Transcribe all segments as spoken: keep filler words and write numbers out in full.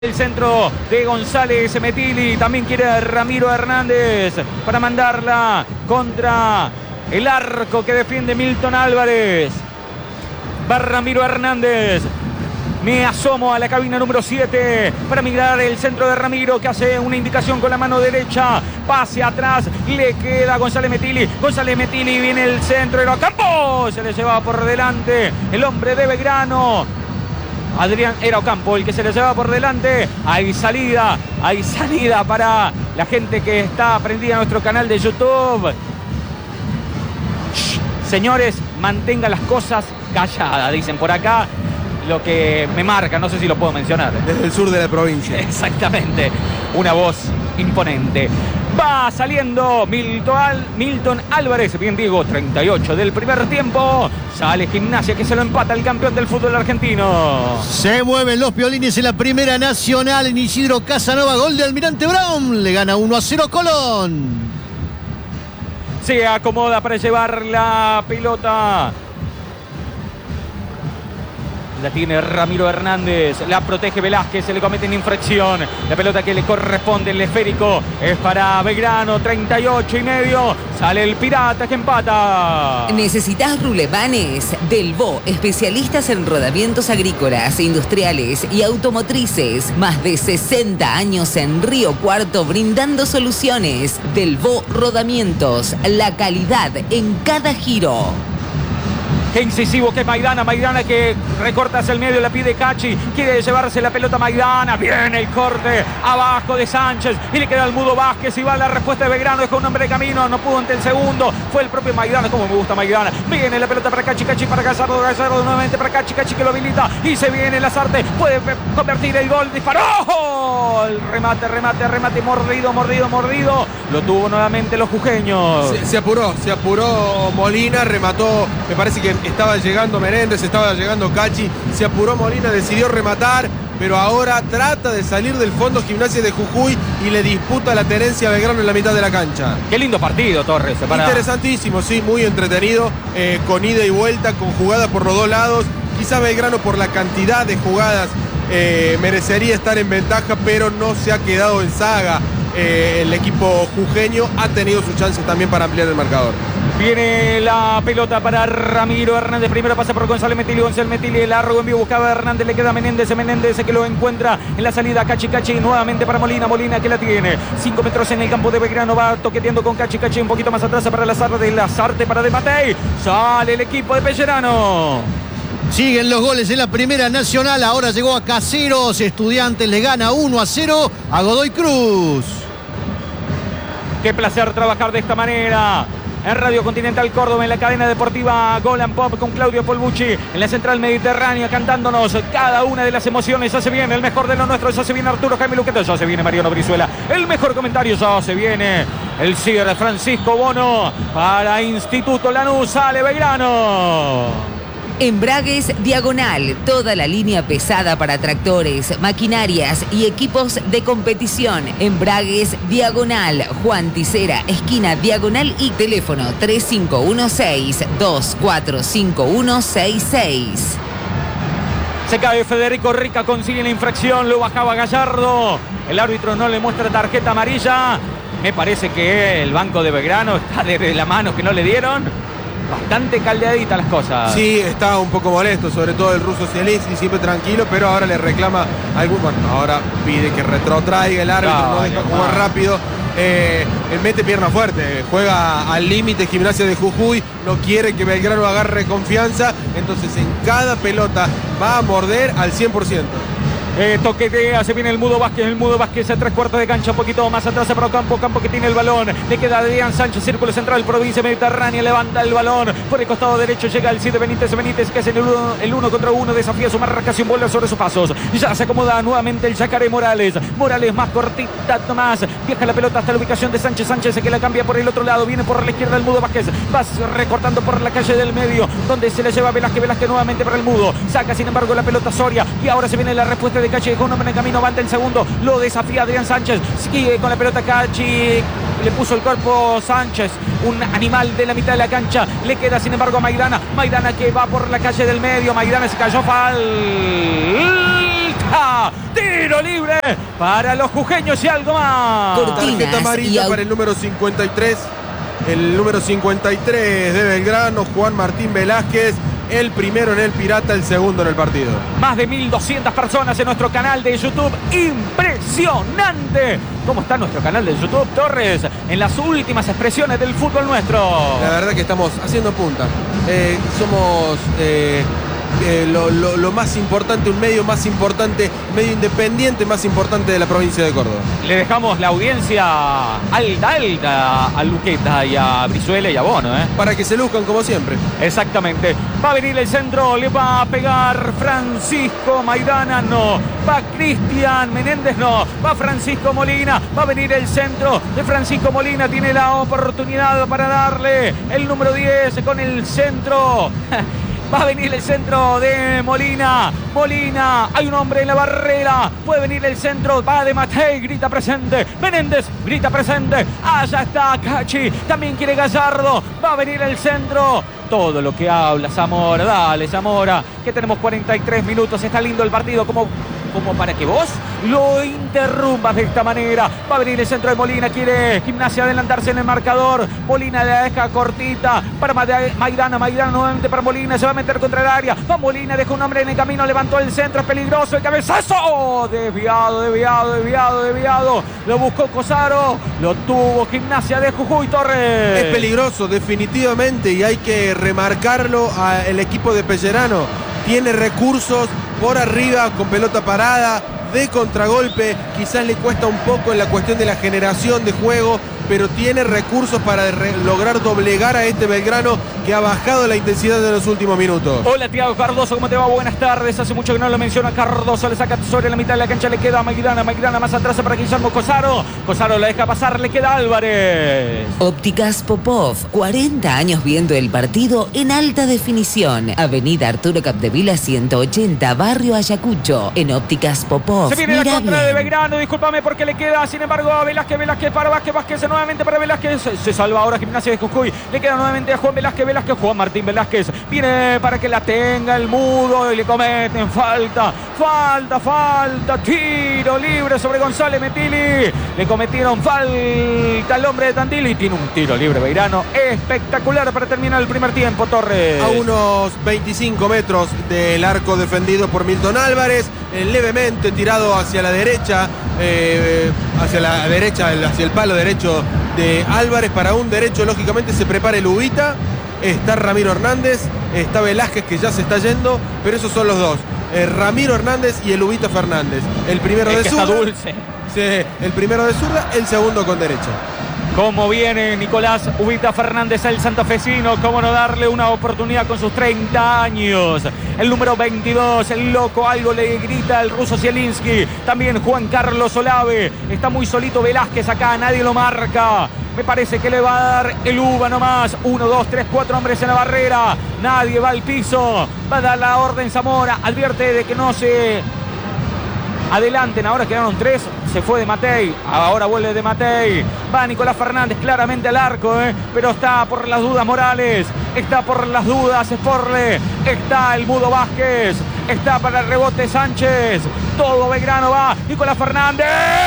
El centro de González Metilli, también quiere Ramiro Hernández para mandarla contra el arco que defiende Milton Álvarez. Va Ramiro Hernández. Me asomo a la cabina número siete para mirar el centro de Ramiro, que hace una indicación con la mano derecha. Pase atrás, le queda a González Metilli. González Metilli, viene el centro, era Ocampo. Se le lleva por delante el hombre de Belgrano. Adrián era Ocampo el que se le lleva por delante. Hay salida, hay salida para la gente que está prendida a nuestro canal de YouTube. Shh, señores, mantengan las cosas calladas, dicen por acá. Lo que me marca, no sé si lo puedo mencionar. Desde el sur de la provincia. Exactamente, una voz imponente. Va saliendo Milton, Milton Álvarez, bien digo, treinta y ocho del primer tiempo. Sale Gimnasia, que se lo empata el campeón del fútbol argentino. Se mueven los piolines en la Primera Nacional. En Isidro Casanova, gol de Almirante Brown. Le gana uno a cero Colón. Se acomoda para llevar la pelota. La tiene Ramiro Hernández, la protege Velázquez, se le comete una infracción. La pelota que le corresponde, el esférico, es para Belgrano, treinta y ocho y medio. Sale el Pirata que empata. ¿Necesitas rulemanes? Delvaux, especialistas en rodamientos agrícolas, industriales y automotrices. Más de sesenta años en Río Cuarto brindando soluciones. Delvaux Rodamientos, la calidad en cada giro. Qué incisivo que es Maidana, Maidana que recorta hacia el medio, la pide Cachi, quiere llevarse la pelota Maidana, viene el corte abajo de Sánchez y le queda al Mudo Vázquez y va la respuesta de Belgrano, es con un hombre de camino, no pudo ante el segundo, fue el propio Maidana, como me gusta Maidana, viene la pelota para Cachi, Cachi para Gallardo, Gallardo nuevamente para Cachi, Cachi que lo habilita y se viene Lazarte, puede convertir el gol, disparó, el remate, remate, remate, mordido, mordido, mordido, lo tuvo nuevamente los jujeños. Se, se apuró, se apuró Molina, remató, me parece que estaba llegando Menéndez, estaba llegando Cachi, se apuró Molina, decidió rematar, pero ahora trata de salir del fondo Gimnasia de Jujuy y le disputa la tenencia a Belgrano en la mitad de la cancha. Qué lindo partido, Torres. Para... Interesantísimo, sí, muy entretenido, eh, con ida y vuelta, con jugadas por los dos lados. Quizá Belgrano por la cantidad de jugadas eh, merecería estar en ventaja, pero no se ha quedado en saga. Eh, el equipo jujeño ha tenido sus chances también para ampliar el marcador. Viene la pelota para Ramiro Hernández. Primero pasa por González Metilli. González Metilli, largo envío, buscaba a Hernández. Le queda Menéndez. Menéndez que lo encuentra en la salida. Cachi Cachi nuevamente para Molina. Molina que la tiene. Cinco metros en el campo de Belgrano. Va toqueteando con Cachi Cachi. Un poquito más atrás para Lazarte. Lazarte para De Matei. Sale el equipo de Pellerano. Siguen los goles en la Primera Nacional. Ahora llegó a Caseros. Estudiantes le gana uno a cero a Godoy Cruz. Qué placer trabajar de esta manera. En Radio Continental Córdoba, en la cadena deportiva Gol and Pop con Claudio Polbucci, en la central mediterránea, cantándonos cada una de las emociones. Ya se viene el mejor de lo nuestro, ya se viene Arturo Jaime Luqueta, ya se viene Mariano Brizuela. El mejor comentario, ya se viene el cierre Francisco Bono para Instituto Lanús. Sale Belgrano. Embragues Diagonal, toda la línea pesada para tractores, maquinarias y equipos de competición. Embragues Diagonal, Juan Ticera, esquina Diagonal y teléfono tres cinco uno seis, dos cuatro cinco uno seis seis. Se cae Federico Rica, consigue la infracción, lo bajaba Gallardo. El árbitro no le muestra tarjeta amarilla. Me parece que el banco de Belgrano está de la mano que no le dieron. Bastante caldeaditas las cosas. Sí, está un poco molesto, sobre todo el ruso Zielinski, siempre tranquilo, pero ahora le reclama algún. Bueno, ahora pide que retrotraiga el árbitro, no, no deja jugar rápido. Eh, él mete pierna fuerte, juega al límite Gimnasia de Jujuy, no quiere que Belgrano agarre confianza, entonces en cada pelota va a morder al cien por ciento. Eh, toquetea, se viene el Mudo Vázquez, el Mudo Vázquez a tres cuartos de cancha, un poquito más atrás para Ocampo, Campo que tiene el balón, le queda Adrián Sánchez, círculo central, provincia mediterránea, levanta el balón, por el costado derecho llega el siete Benítez, Benítez que es el uno, el uno contra uno, desafía su marcación, vuelve sobre sus pasos, ya se acomoda nuevamente el Yacaré Morales, Morales más cortita nomás, viaja la pelota hasta la ubicación de Sánchez, Sánchez que la cambia por el otro lado, viene por la izquierda el Mudo Vázquez, va recortando por la calle del medio, donde se le lleva Velázquez, Velázquez nuevamente para el Mudo, saca sin embargo la pelota Soria, y ahora se viene la respuesta de Cachi, con un hombre en camino, banda el segundo, lo desafía Adrián Sánchez, sigue con la pelota Cachi, le puso el cuerpo Sánchez, un animal de la mitad de la cancha, le queda sin embargo a Maidana, Maidana que va por la calle del medio, Maidana se cayó, falta está. Tiro libre para los jujeños y algo más. Tarjeta amarilla para el número cincuenta y tres. El número cincuenta y tres de Belgrano, Juan Martín Velázquez. El primero en el Pirata, el segundo en el partido. Más de mil doscientas personas en nuestro canal de YouTube. Impresionante. ¿Cómo está nuestro canal de YouTube, Torres? En las últimas expresiones del fútbol nuestro. La verdad que estamos haciendo punta. Eh, somos eh, eh, lo, lo, lo más importante, un medio más importante, medio independiente más importante de la provincia de Córdoba. Le dejamos la audiencia alta, alta a Luqueta y a Brizuela y a Bono, ¿eh? Para que se luzcan como siempre. Exactamente. Va a venir el centro, le va a pegar Francisco Maidana, no. Va Cristian Menéndez, no. Va Francisco Molina, va a venir el centro de Francisco Molina. Tiene la oportunidad para darle el número diez con el centro. Va a venir el centro de Molina. Molina, hay un hombre en la barrera. Puede venir el centro. Va de Matei, grita presente. Menéndez, grita presente. Allá está Cachi. También quiere Gallardo. Va a venir el centro. Todo lo que habla Zamora. Dale, Zamora. Que tenemos cuarenta y tres minutos. Está lindo el partido. Como, como para que vos lo interrumpas de esta manera. Va a venir el centro de Molina. Quiere Gimnasia adelantarse en el marcador. Molina la deja cortita para Maidana. Maidana nuevamente para Molina. Se va a meter contra el área. Va Molina, deja un hombre en el camino. Levantó el centro. Es peligroso. El cabezazo. Oh, desviado, desviado, desviado, desviado. Lo buscó Cosaro. Lo tuvo Gimnasia de Jujuy, Torres. Es peligroso, definitivamente. Y hay que remarcarlo al equipo de Pellerano. Tiene recursos por arriba con pelota parada, de contragolpe. Quizás le cuesta un poco en la cuestión de la generación de juego, pero tiene recursos para lograr doblegar a este Belgrano que ha bajado la intensidad en los últimos minutos. Hola, Tiago Cardoso, ¿cómo te va? Buenas tardes. Hace mucho que no lo menciona Cardoso. Le saca sobre la mitad de la cancha, le queda a Maidana. Maidana más atrás para Guillermo Cosaro. Cosaro la deja pasar, le queda Álvarez. Ópticas Popov, cuarenta años viendo el partido en alta definición. Avenida Arturo Capdevila ciento ochenta, Barrio Ayacucho. En Ópticas Popov. Se viene la Mira contra bien. de Belgrano, discúlpame porque le queda, sin embargo, a Velázquez, Velázquez para Vázquez, Vázquez nuevamente para Velázquez. Se, se salva ahora Gimnasia de Jujuy. Le queda nuevamente a Juan Velázquez, Velázquez, Juan Martín Velázquez. Viene para que la tenga el mudo y le cometen falta, falta, falta. Tiro libre sobre González Metili. Le cometieron falta al hombre de Tandil y tiene un tiro libre Belgrano espectacular para terminar el primer tiempo, Torres. A unos veinticinco metros del arco defendido por Milton Álvarez, eh, levemente tirado hacia la derecha, eh, hacia la derecha, hacia el palo derecho de Álvarez. Para un derecho, lógicamente, se prepara el Ubita. Está Ramiro Hernández, está Velázquez, que ya se está yendo, pero esos son los dos. Eh, Ramiro Hernández y el Ubita Fernández. El primero Es de que está zurda. dulce. Sí, el primero de zurda, el segundo con derecha. Cómo viene Nicolás Ubita Fernández, el santafesino, cómo no darle una oportunidad con sus treinta años. El número veintidós, el loco, algo le grita el ruso Zielinski. También Juan Carlos Olave. Está muy solito Velázquez acá, nadie lo marca. Me parece que le va a dar el Uva nomás. Uno, dos, tres, cuatro hombres en la barrera. Nadie va al piso. Va a dar la orden Zamora. Advierte de que no se adelanten. Ahora quedaron tres. Se fue de Matei. Ahora vuelve de Matei. Va Nicolás Fernández claramente al arco, ¿eh? Pero está por las dudas Morales. Está por las dudas Sporle. Está el mudo Vázquez. Está para el rebote Sánchez. Todo Belgrano va. Nicolás Fernández.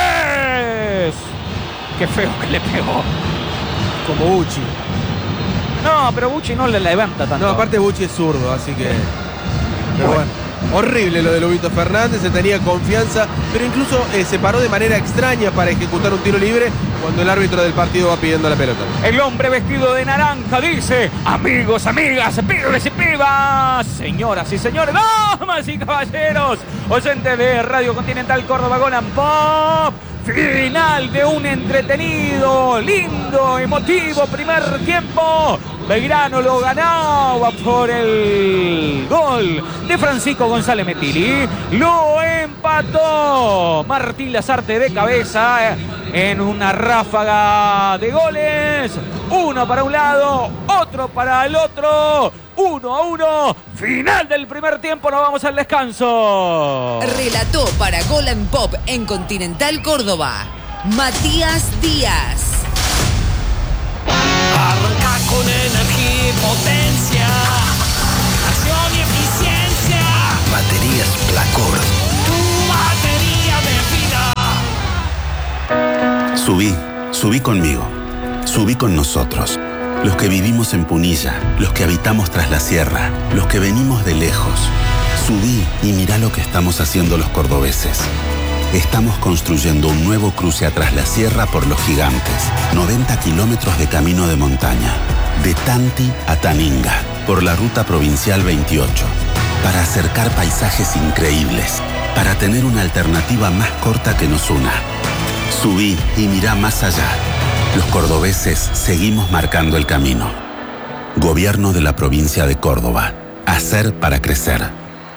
Qué feo que le pegó. Como Bucci. No, pero Bucci no le levanta tanto. No, aparte Bucci es zurdo, así que... Pero bueno, horrible lo de Lobito Fernández, se tenía confianza, pero incluso eh, se paró de manera extraña para ejecutar un tiro libre cuando el árbitro del partido va pidiendo la pelota. El hombre vestido de naranja dice: amigos, amigas, pibes y pibas, señoras y señores, damas y caballeros, oyentes de Radio Continental Córdoba Golan Pop. Final de un entretenido, lindo, emotivo primer tiempo. Belgrano lo ganaba por el gol de Francisco González Metili. Lo empató Martín Lazarte de cabeza en una ráfaga de goles. Uno para un lado, otro para el otro. Uno a uno. Final del primer tiempo. Nos vamos al descanso. Relató para Golan Pop en Continental Córdoba, Matías Díaz. Arranca con energía y potencia, acción y eficiencia. Baterías Placor. Tu Subí, subí conmigo, subí con nosotros. Los que vivimos en Punilla, los que habitamos tras la sierra, los que venimos de lejos. Subí y mirá lo que estamos haciendo los cordobeses. Estamos construyendo un nuevo cruce a Tras la Sierra por los Gigantes. noventa kilómetros de camino de montaña. De Tanti a Taninga, por la ruta provincial veintiocho. Para acercar paisajes increíbles. Para tener una alternativa más corta que nos una. Subí y mirá más allá. Los cordobeses seguimos marcando el camino. Gobierno de la provincia de Córdoba. Hacer para crecer.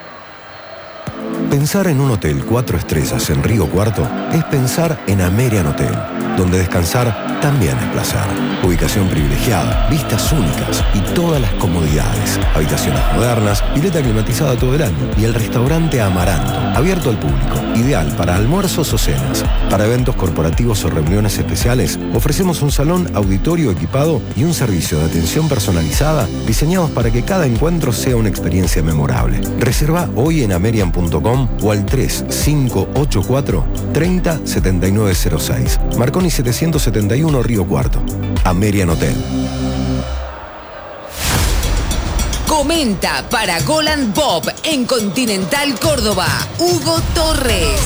Pensar en un hotel cuatro estrellas en Río Cuarto es pensar en Amerian Hotel, donde descansar también es placer. Ubicación privilegiada, vistas únicas y todas las comodidades. Habitaciones modernas, pileta climatizada todo el año y el restaurante Amaranto, abierto al público, ideal para almuerzos o cenas. Para eventos corporativos o reuniones especiales, ofrecemos un salón auditorio equipado y un servicio de atención personalizada diseñados para que cada encuentro sea una experiencia memorable. Reserva hoy en amerian punto com o al tres cinco ocho cuatro, tres cero siete nueve cero seis. Marconi setecientos setenta y uno Río Cuarto. Amerian Hotel. Comenta para Golan Bob en Continental Córdoba, Hugo Torres.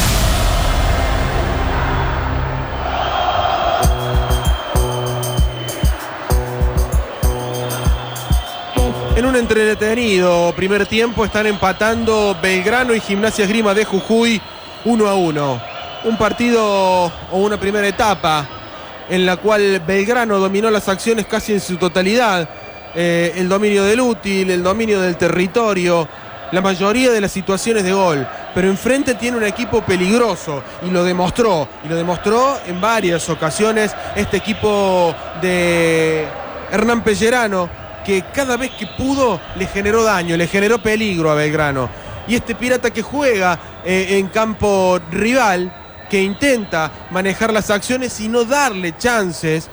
En un entretenido primer tiempo están empatando Belgrano y Gimnasia Esgrima de Jujuy uno a uno. Un partido o una primera etapa en la cual Belgrano dominó las acciones casi en su totalidad. Eh, el dominio del útil, el dominio del territorio, la mayoría de las situaciones de gol. Pero enfrente tiene un equipo peligroso y lo demostró. Y lo demostró en varias ocasiones este equipo de Hernán Pellerano, que cada vez que pudo le generó daño, le generó peligro a Belgrano. Y este Pirata que juega eh, en campo rival, que intenta manejar las acciones y no darle chances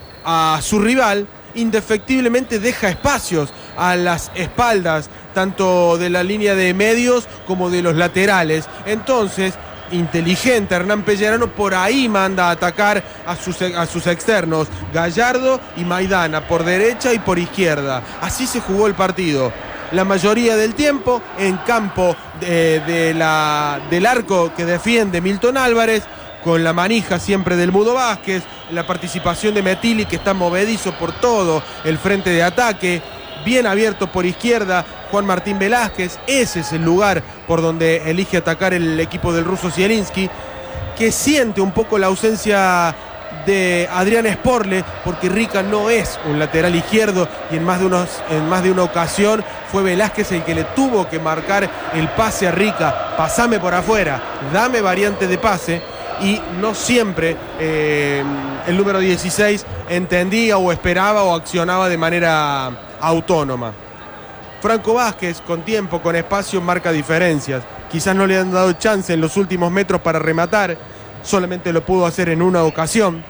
a su rival, indefectiblemente deja espacios a las espaldas, tanto de la línea de medios como de los laterales. Entonces, inteligente Hernán Pellerano por ahí manda a atacar a sus, a sus externos, Gallardo y Maidana, por derecha y por izquierda. Así se jugó el partido. La mayoría del tiempo en campo de, de la, del arco que defiende Milton Álvarez, con la manija siempre del Mudo Vázquez, la participación de Metilli, que está movedizo por todo el frente de ataque, bien abierto por izquierda Juan Martín Velázquez. Ese es el lugar por donde elige atacar el equipo del ruso Zielinski, que siente un poco la ausencia de Adrián Sporle, porque Rica no es un lateral izquierdo y en más de, unos, en más de una ocasión fue Velázquez el que le tuvo que marcar el pase a Rica. Pasame por afuera, dame variante de pase, y no siempre eh, el número dieciséis entendía o esperaba o accionaba de manera autónoma. Franco Vázquez, con tiempo, con espacio, marca diferencias. Quizás no le han dado chance en los últimos metros para rematar, solamente lo pudo hacer en una ocasión.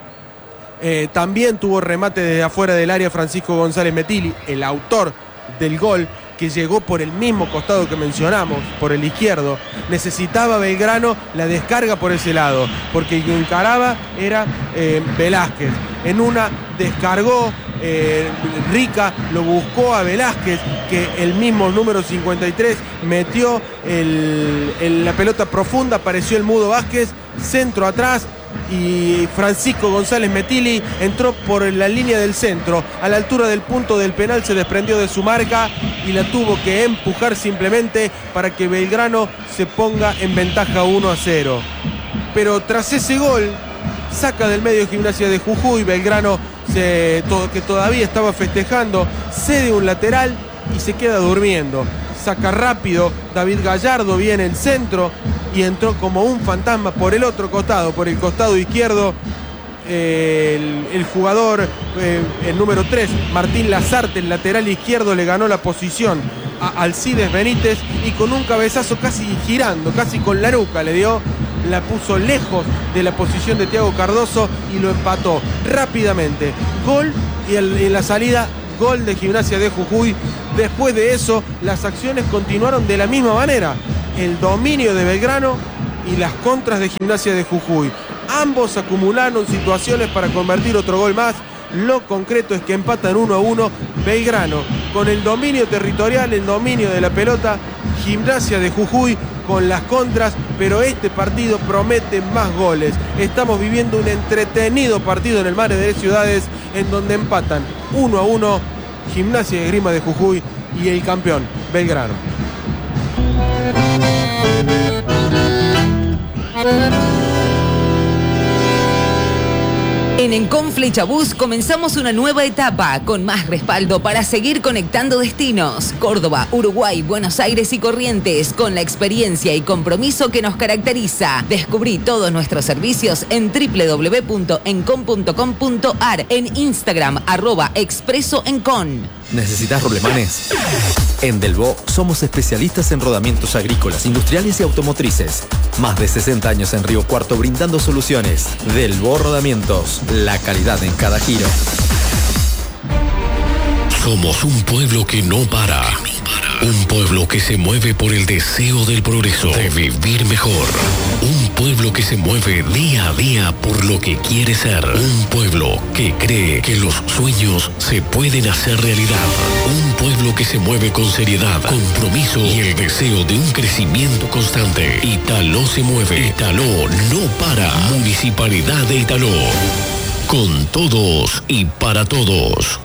Eh, también tuvo remate desde afuera del área Francisco González Metilli, el autor del gol, que llegó por el mismo costado que mencionamos, por el izquierdo. Necesitaba Belgrano la descarga por ese lado, porque el que encaraba era eh, Velázquez. En una descargó eh, Rica, lo buscó a Velázquez, que el mismo número cincuenta y tres metió el, el, la pelota profunda, apareció el Mudo Vázquez, centro atrás, y Francisco González Metilli entró por la línea del centro, a la altura del punto del penal, se desprendió de su marca y la tuvo que empujar simplemente para que Belgrano se ponga en ventaja uno a cero. Pero tras ese gol, saca del medio Gimnasia de Jujuy. Belgrano, se, todo, que todavía estaba festejando, cede un lateral y se queda durmiendo. Saca rápido David Gallardo, viene el centro y entró como un fantasma por el otro costado, por el costado izquierdo. Eh, el, el jugador, eh, el número tres, Martín Lazarte, el lateral izquierdo, le ganó la posición a Alcides Benítez y con un cabezazo casi girando, casi con la nuca le dio, la puso lejos de la posición de Thiago Cardoso y lo empató rápidamente. Gol y el, en la salida, gol de Gimnasia de Jujuy. Después de eso, las acciones continuaron de la misma manera. El dominio de Belgrano y las contras de Gimnasia de Jujuy. Ambos acumularon situaciones para convertir otro gol más. Lo concreto es que empatan uno a uno. Belgrano con el dominio territorial, el dominio de la pelota. Gimnasia de Jujuy con las contras, pero este partido promete más goles. Estamos viviendo un entretenido partido en el Mare de Ciudades, en donde empatan uno a uno Gimnasia y Esgrima de Jujuy y el campeón Belgrano. En Encon Flechabús comenzamos una nueva etapa con más respaldo para seguir conectando destinos. Córdoba, Uruguay, Buenos Aires y Corrientes, con la experiencia y compromiso que nos caracteriza. Descubrí todos nuestros servicios en doble u doble u doble u punto encon punto com punto a r, en Instagram, arroba Expreso Encon. ¿Necesitas roblemanes? En Delvaux somos especialistas en rodamientos agrícolas, industriales y automotrices. Más de sesenta años en Río Cuarto brindando soluciones. Delvaux Rodamientos, la calidad en cada giro. Somos un pueblo que no para. Un pueblo que se mueve por el deseo del progreso, de vivir mejor. Un pueblo que se mueve día a día por lo que quiere ser. Un pueblo que cree que los sueños se pueden hacer realidad. Un pueblo que se mueve con seriedad, compromiso y el deseo de un crecimiento constante. Italó se mueve. Italó no para. Municipalidad de Italó. Con todos y para todos.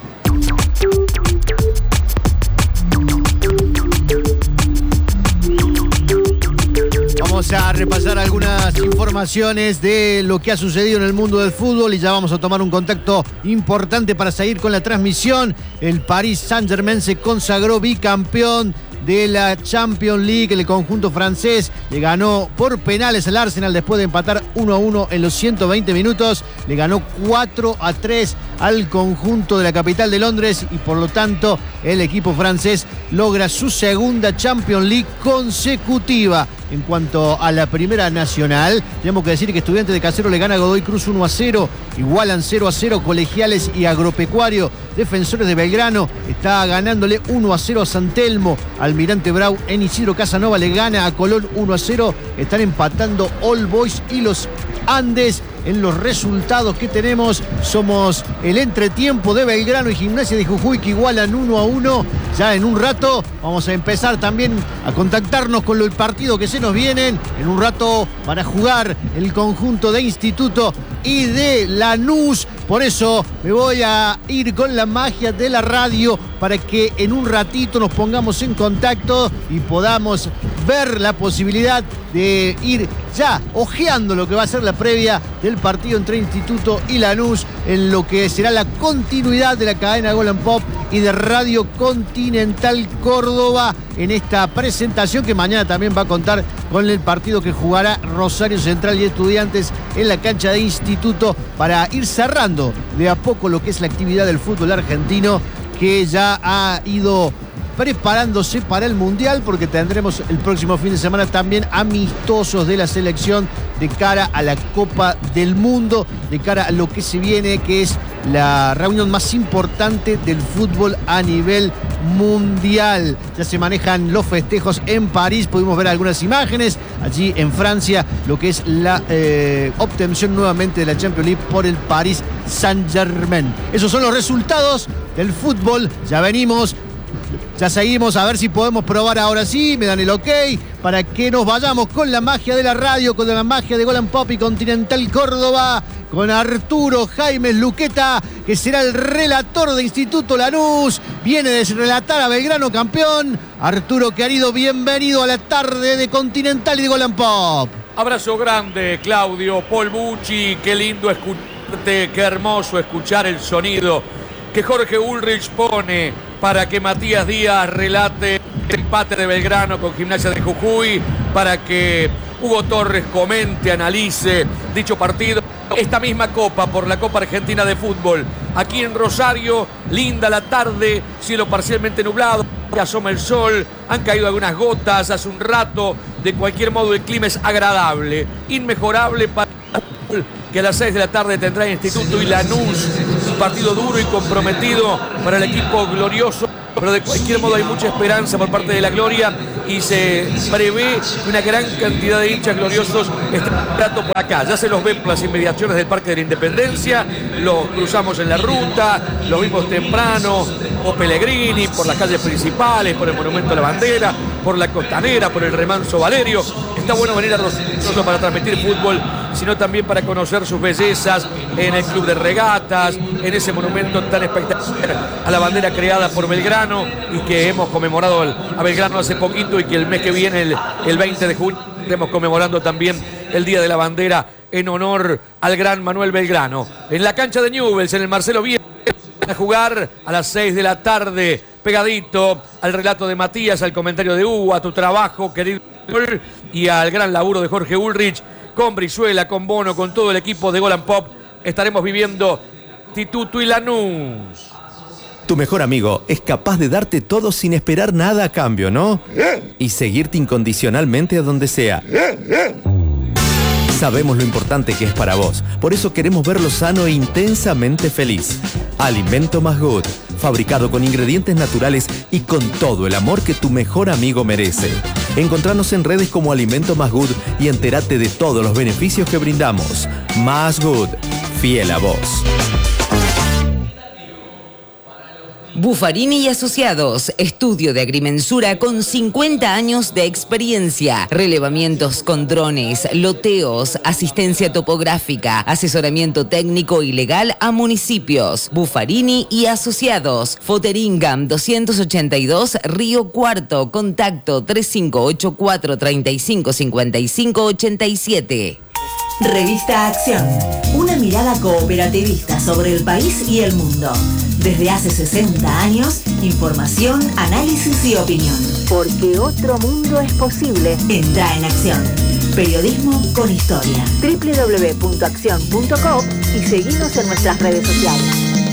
Vamos a repasar algunas informaciones de lo que ha sucedido en el mundo del fútbol y ya vamos a tomar un contacto importante para seguir con la transmisión. El Paris Saint-Germain se consagró bicampeón de la Champions League. El conjunto francés le ganó por penales al Arsenal después de empatar uno a uno en los ciento veinte minutos. Le ganó cuatro a tres al conjunto de la capital de Londres y por lo tanto el equipo francés logra su segunda Champions League consecutiva. En cuanto a la primera nacional, tenemos que decir que Estudiantes de Caseros le gana a Godoy Cruz uno a cero, igualan cero a cero Colegiales y Agropecuario. Defensores de Belgrano está ganándole uno a cero a San Telmo. Almirante Brau en Isidro Casanova le gana a Colón uno a cero. Están empatando All Boys y los Andes. En los resultados que tenemos, somos el entretiempo de Belgrano y Gimnasia de Jujuy que igualan uno a uno. Ya en un rato vamos a empezar también a contactarnos con el partido que se nos vienen. En un rato van a jugar el conjunto de Instituto y de Lanús. Por eso me voy a ir con la magia de la radio para que en un ratito nos pongamos en contacto y podamos ver la posibilidad de ir ya ojeando lo que va a ser la previa del partido entre Instituto y Lanús en lo que será la continuidad de la cadena Gol and Pop y de Radio Continental Córdoba en esta presentación que mañana también va a contar con el partido que jugará Rosario Central y Estudiantes en la cancha de Instituto para ir cerrando de a poco lo que es la actividad del fútbol argentino que ya ha ido preparándose para el Mundial, porque tendremos el próximo fin de semana también amistosos de la selección de cara a la Copa del Mundo, de cara a lo que se viene, que es la reunión más importante del fútbol a nivel mundial. Ya se manejan los festejos en París, pudimos ver algunas imágenes allí en Francia, lo que es la eh, obtención nuevamente de la Champions League por el Paris Saint-Germain. Esos son los resultados del fútbol, ya venimos. Ya seguimos a ver si podemos probar ahora sí, me dan el ok, para que nos vayamos con la magia de la radio, con la magia de Gol and Pop y Continental Córdoba, con Arturo Jaime Luqueta, que será el relator de Instituto Lanús. Viene de relatar a Belgrano campeón. Arturo querido, bienvenido a la tarde de Continental y de Gol and Pop. Abrazo grande, Claudio, Paul Bucci, qué lindo escucharte, qué hermoso escuchar el sonido que Jorge Ulrich pone para que Matías Díaz relate el empate de Belgrano con Gimnasia de Jujuy, para que Hugo Torres comente, analice dicho partido. Esta misma copa por la Copa Argentina de Fútbol. Aquí en Rosario, linda la tarde, cielo parcialmente nublado, asoma el sol, han caído algunas gotas hace un rato. De cualquier modo el clima es agradable, inmejorable para que a las seis de la tarde tendrá Instituto y Lanús. Un partido duro y comprometido para el equipo glorioso pero de cualquier modo hay mucha esperanza por parte de la Gloria y se prevé que una gran cantidad de hinchas gloriosos estén por acá. Ya se los ven por las inmediaciones del Parque de la Independencia, los cruzamos en la ruta, los vimos temprano, o Pellegrini, por las calles principales, por el Monumento a la Bandera, por la Costanera, por el Remanso Valerio. Está bueno venir a Rosario no solo para transmitir fútbol, sino también para conocer sus bellezas en el Club de Regatas, en ese monumento tan espectacular a la bandera creada por Belgrano y que hemos conmemorado a Belgrano hace poquito y que el mes que viene, el, el veinte de junio, estaremos conmemorando también el Día de la Bandera en honor al gran Manuel Belgrano. En la cancha de Newell's, en el Marcelo Bielsa, a jugar a las seis de la tarde, pegadito al relato de Matías, al comentario de Hugo, a tu trabajo, querido, y al gran laburo de Jorge Ulrich, con Brizuela, con Bono, con todo el equipo de Gol and Pop. Estaremos viviendo Instituto y Lanús. Tu mejor amigo es capaz de darte todo sin esperar nada a cambio, ¿no? Y seguirte incondicionalmente a donde sea. Sabemos lo importante que es para vos, por eso queremos verlo sano e intensamente feliz. Alimento Más Good, fabricado con ingredientes naturales y con todo el amor que tu mejor amigo merece. Encontranos en redes como Alimento Más Good y entérate de todos los beneficios que brindamos. Más Good, fiel a vos. Buffarini y Asociados, estudio de agrimensura con cincuenta años de experiencia, relevamientos con drones, loteos, asistencia topográfica, asesoramiento técnico y legal a municipios. Buffarini y Asociados, Foteringam doscientos ochenta y dos, Río Cuarto, contacto tres cinco ocho cuatro, tres cinco cinco cinco ocho siete. Revista Acción, una mirada cooperativista sobre el país y el mundo. Desde hace sesenta años, información, análisis y opinión. Porque otro mundo es posible. Entra en Acción. Periodismo con historia. doble u doble u doble u punto acción punto com y seguinos en nuestras redes sociales.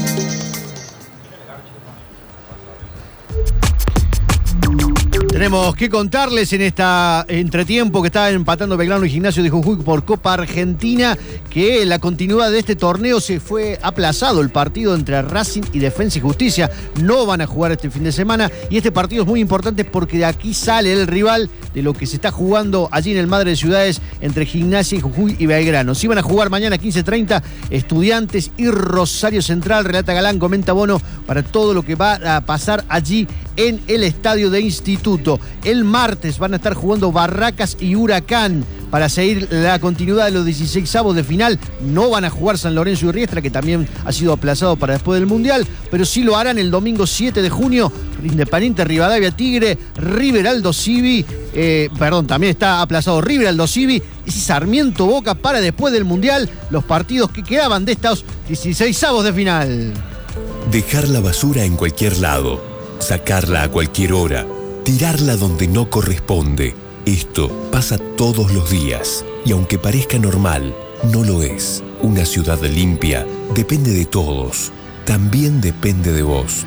Tenemos que contarles en esta entretiempo que está empatando Belgrano y Gimnasia de Jujuy por Copa Argentina que la continuidad de este torneo se fue aplazado. El partido entre Racing y Defensa y Justicia no van a jugar este fin de semana y este partido es muy importante porque de aquí sale el rival de lo que se está jugando allí en el Madre de Ciudades entre Gimnasia y Jujuy y Belgrano. Sí van a jugar mañana quince treinta Estudiantes y Rosario Central. Relata Galán, comenta Bono para todo lo que va a pasar allí en el estadio de Instituto. El martes van a estar jugando Barracas y Huracán para seguir la continuidad de los dieciseisavos de final. No van a jugar San Lorenzo y Riestra, que también ha sido aplazado para después del Mundial, pero sí lo harán el domingo siete de junio. Independiente, Rivadavia, Tigre, River, Aldo Civi, eh, perdón, también está aplazado River, Aldo Civi y Sarmiento, Boca para después del Mundial, los partidos que quedaban de estos dieciseisavos de final. Dejar la basura en cualquier lado, sacarla a cualquier hora, tirarla donde no corresponde. Esto pasa todos los días y aunque parezca normal, no lo es. Una ciudad limpia depende de todos, también depende de vos.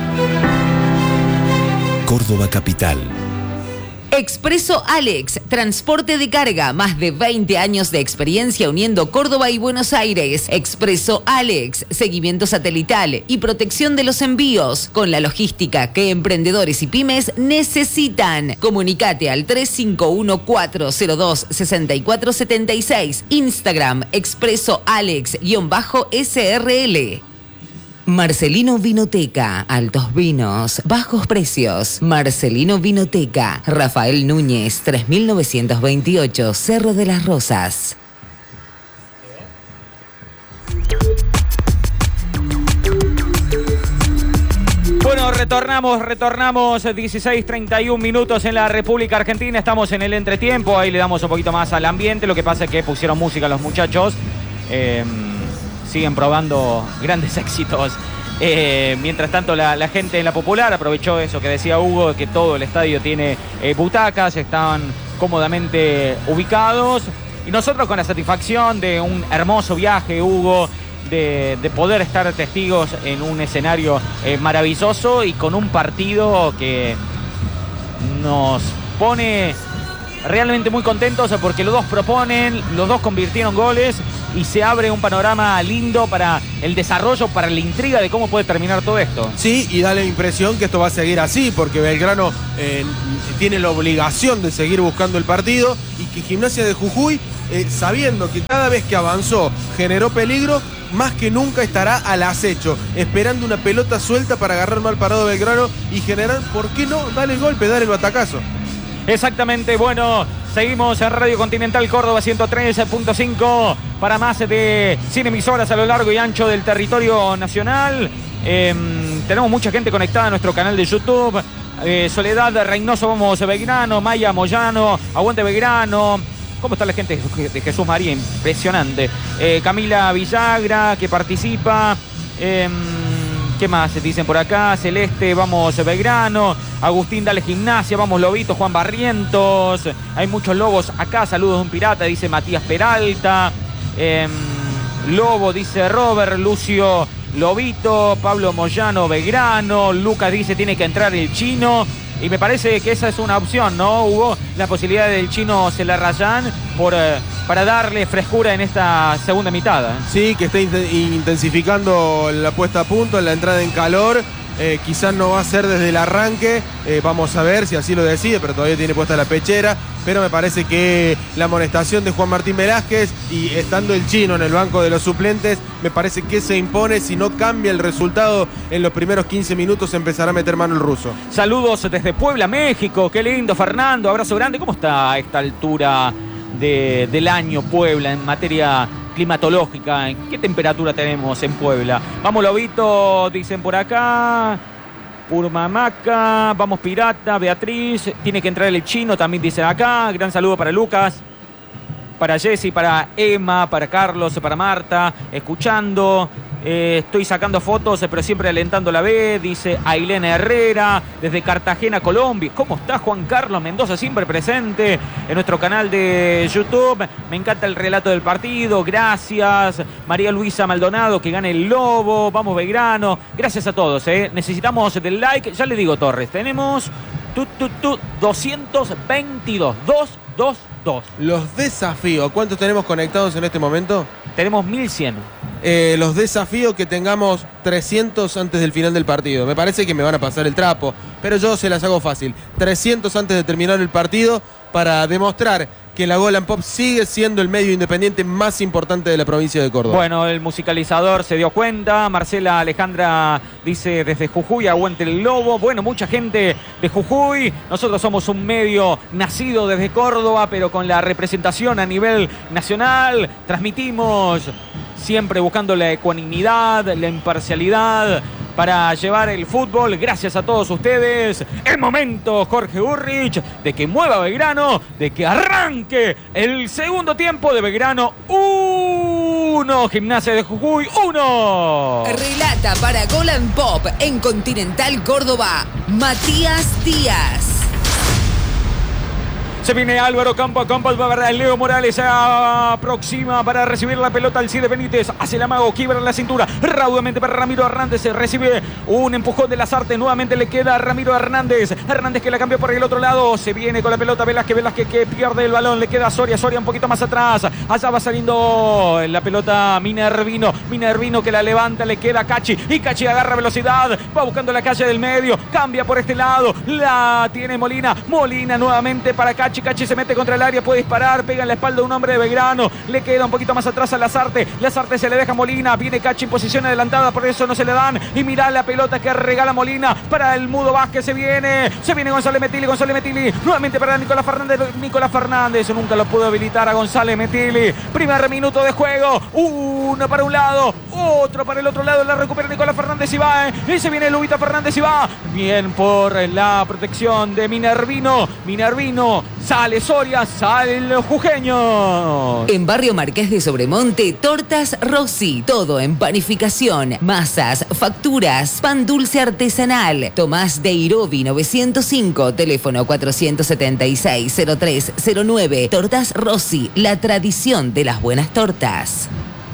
Córdoba Capital. Expreso Alex, transporte de carga, más de veinte años de experiencia uniendo Córdoba y Buenos Aires. Expreso Alex, seguimiento satelital y protección de los envíos, con la logística que emprendedores y pymes necesitan. Comunicate al tres cinco uno cuatro cero dos seis cuatro siete seis, Instagram Expreso Alex-S R L. Marcelino Vinoteca, altos vinos, bajos precios. Marcelino Vinoteca, Rafael Núñez, tres mil novecientos veintiocho, Cerro de las Rosas. Bueno, retornamos, retornamos, dieciséis treinta y uno minutos en la República Argentina, estamos en el entretiempo, ahí le damos un poquito más al ambiente, lo que pasa es que pusieron música los muchachos. Eh, siguen probando grandes éxitos. Eh, mientras tanto, la, la gente en la Popular aprovechó eso que decía Hugo, que todo el estadio tiene eh, butacas, están cómodamente ubicados. Y nosotros con la satisfacción de un hermoso viaje, Hugo, de, de poder estar testigos en un escenario eh, maravilloso y con un partido que nos pone realmente muy contentos porque los dos proponen, los dos convirtieron goles y se abre un panorama lindo para el desarrollo, para la intriga de cómo puede terminar todo esto. Sí, y da la impresión que esto va a seguir así, porque Belgrano eh, tiene la obligación de seguir buscando el partido y que Gimnasia de Jujuy, eh, sabiendo que cada vez que avanzó generó peligro, más que nunca estará al acecho, esperando una pelota suelta para agarrar mal parado Belgrano y generar, ¿por qué no? Dar el golpe, dar el batacazo. Exactamente, bueno, seguimos en Radio Continental Córdoba ciento tres punto cinco para más de cien emisoras a lo largo y ancho del territorio nacional. Eh, tenemos mucha gente conectada a nuestro canal de YouTube. Eh, Soledad Reynoso, vamos Belgrano, Maya Moyano, aguante Belgrano. ¿Cómo está la gente de Jesús María? Impresionante. Eh, Camila Villagra, que participa. Eh, ¿Qué más se dicen por acá? Celeste, vamos Belgrano. Agustín, dale Gimnasia, vamos Lobito. Juan Barrientos. Hay muchos lobos acá. Saludos de un pirata, dice Matías Peralta. Eh, Lobo, dice Robert. Lucio, Lobito. Pablo Moyano, Belgrano. Lucas dice tiene que entrar el chino. Y me parece que esa es una opción, ¿no, Hugo? La posibilidad del chino Celarrayán por, eh, para darle frescura en esta segunda mitad. ¿eh? Sí, que está intensificando la puesta a punto, la entrada en calor. Eh, quizás no va a ser desde el arranque, eh, vamos a ver si así lo decide, pero todavía tiene puesta la pechera. Pero me parece que la amonestación de Juan Martín Velázquez y estando el chino en el banco de los suplentes, me parece que se impone. Si no cambia el resultado en los primeros quince minutos, empezará a meter mano el ruso. Saludos desde Puebla, México. Qué lindo, Fernando. Abrazo grande. ¿Cómo está a esta altura de, del año Puebla en materia climatológica? ¿En qué temperatura tenemos en Puebla? Vamos Lobito, dicen por acá. Purmamaca, vamos Pirata, Beatriz, tiene que entrar el chino, también dicen acá. Gran saludo para Lucas, para Jessy, para Emma, para Carlos, para Marta, escuchando. Eh, estoy sacando fotos, pero siempre alentando la B, dice Ailena Herrera, desde Cartagena, Colombia. ¿Cómo está Juan Carlos Mendoza? Siempre presente en nuestro canal de YouTube. Me encanta el relato del partido, gracias. María Luisa Maldonado, que gane el Lobo. Vamos Belgrano. Gracias a todos, ¿eh? Necesitamos del like. Ya le digo, Torres, tenemos tu, tu, tu, doscientos veintidós. dos, dos, dos. Los desafíos, ¿cuántos tenemos conectados en este momento? Tenemos mil cien. Eh, los desafíos que tengamos trescientos antes del final del partido. Me parece que me van a pasar el trapo, pero yo se las hago fácil. trescientos antes de terminar el partido para demostrar que la Golan Pop sigue siendo el medio independiente más importante de la provincia de Córdoba. Bueno, el musicalizador se dio cuenta. Marcela Alejandra dice desde Jujuy, aguante el Lobo. Bueno, mucha gente de Jujuy. Nosotros somos un medio nacido desde Córdoba, pero con la representación a nivel nacional. Transmitimos siempre buscando la ecuanimidad, la imparcialidad para llevar el fútbol. Gracias a todos ustedes. El momento, Jorge Urrich, de que mueva Belgrano, de que arranque el segundo tiempo de Belgrano. Uno, Gimnasia de Jujuy, uno. Relata para Golan Pop en Continental Córdoba, Matías Díaz. Se viene Álvaro Campo, Campos va a agarrar Leo Morales, se aproxima para recibir la pelota al Cide Benítez, hace el amago, quiebra en la cintura, raudamente para Ramiro Hernández, se recibe un empujón de Lazarte, nuevamente le queda a Ramiro Hernández, Hernández que la cambió por el otro lado, se viene con la pelota Velázquez, Velázquez que pierde el balón, le queda a Soria, Soria un poquito más atrás, allá va saliendo la pelota Minervino, Minervino que la levanta, le queda a Cachi, y Cachi agarra velocidad, va buscando la calle del medio, cambia por este lado, la tiene Molina, Molina nuevamente para Cachi, Cachi se mete contra el área, puede disparar, pega en la espalda de un hombre de Belgrano, le queda un poquito más atrás a Lazarte, Lazarte se le deja a Molina, viene Cachi en posición adelantada, por eso no se le dan, y mira la pelota que regala Molina para el Mudo Vázquez, se viene, se viene González Metili, González Metili, nuevamente para Nicolás Fernández, Nicolás Fernández, nunca lo pudo habilitar a González Metili, primer minuto de juego, uno para un lado, otro para el otro lado, la recupera Nicolás Fernández y va, y se viene Lubita Fernández y va, bien por la protección de Minervino, Minervino, sale Soria, sale el jujeño. En Barrio Marqués de Sobremonte, Tortas Rossi, todo en panificación, masas, facturas, pan dulce artesanal. Tomás de Irobi novecientos cinco, teléfono cuatrocientos setenta y seis, cero tres cero nueve. Tortas Rossi, la tradición de las buenas tortas.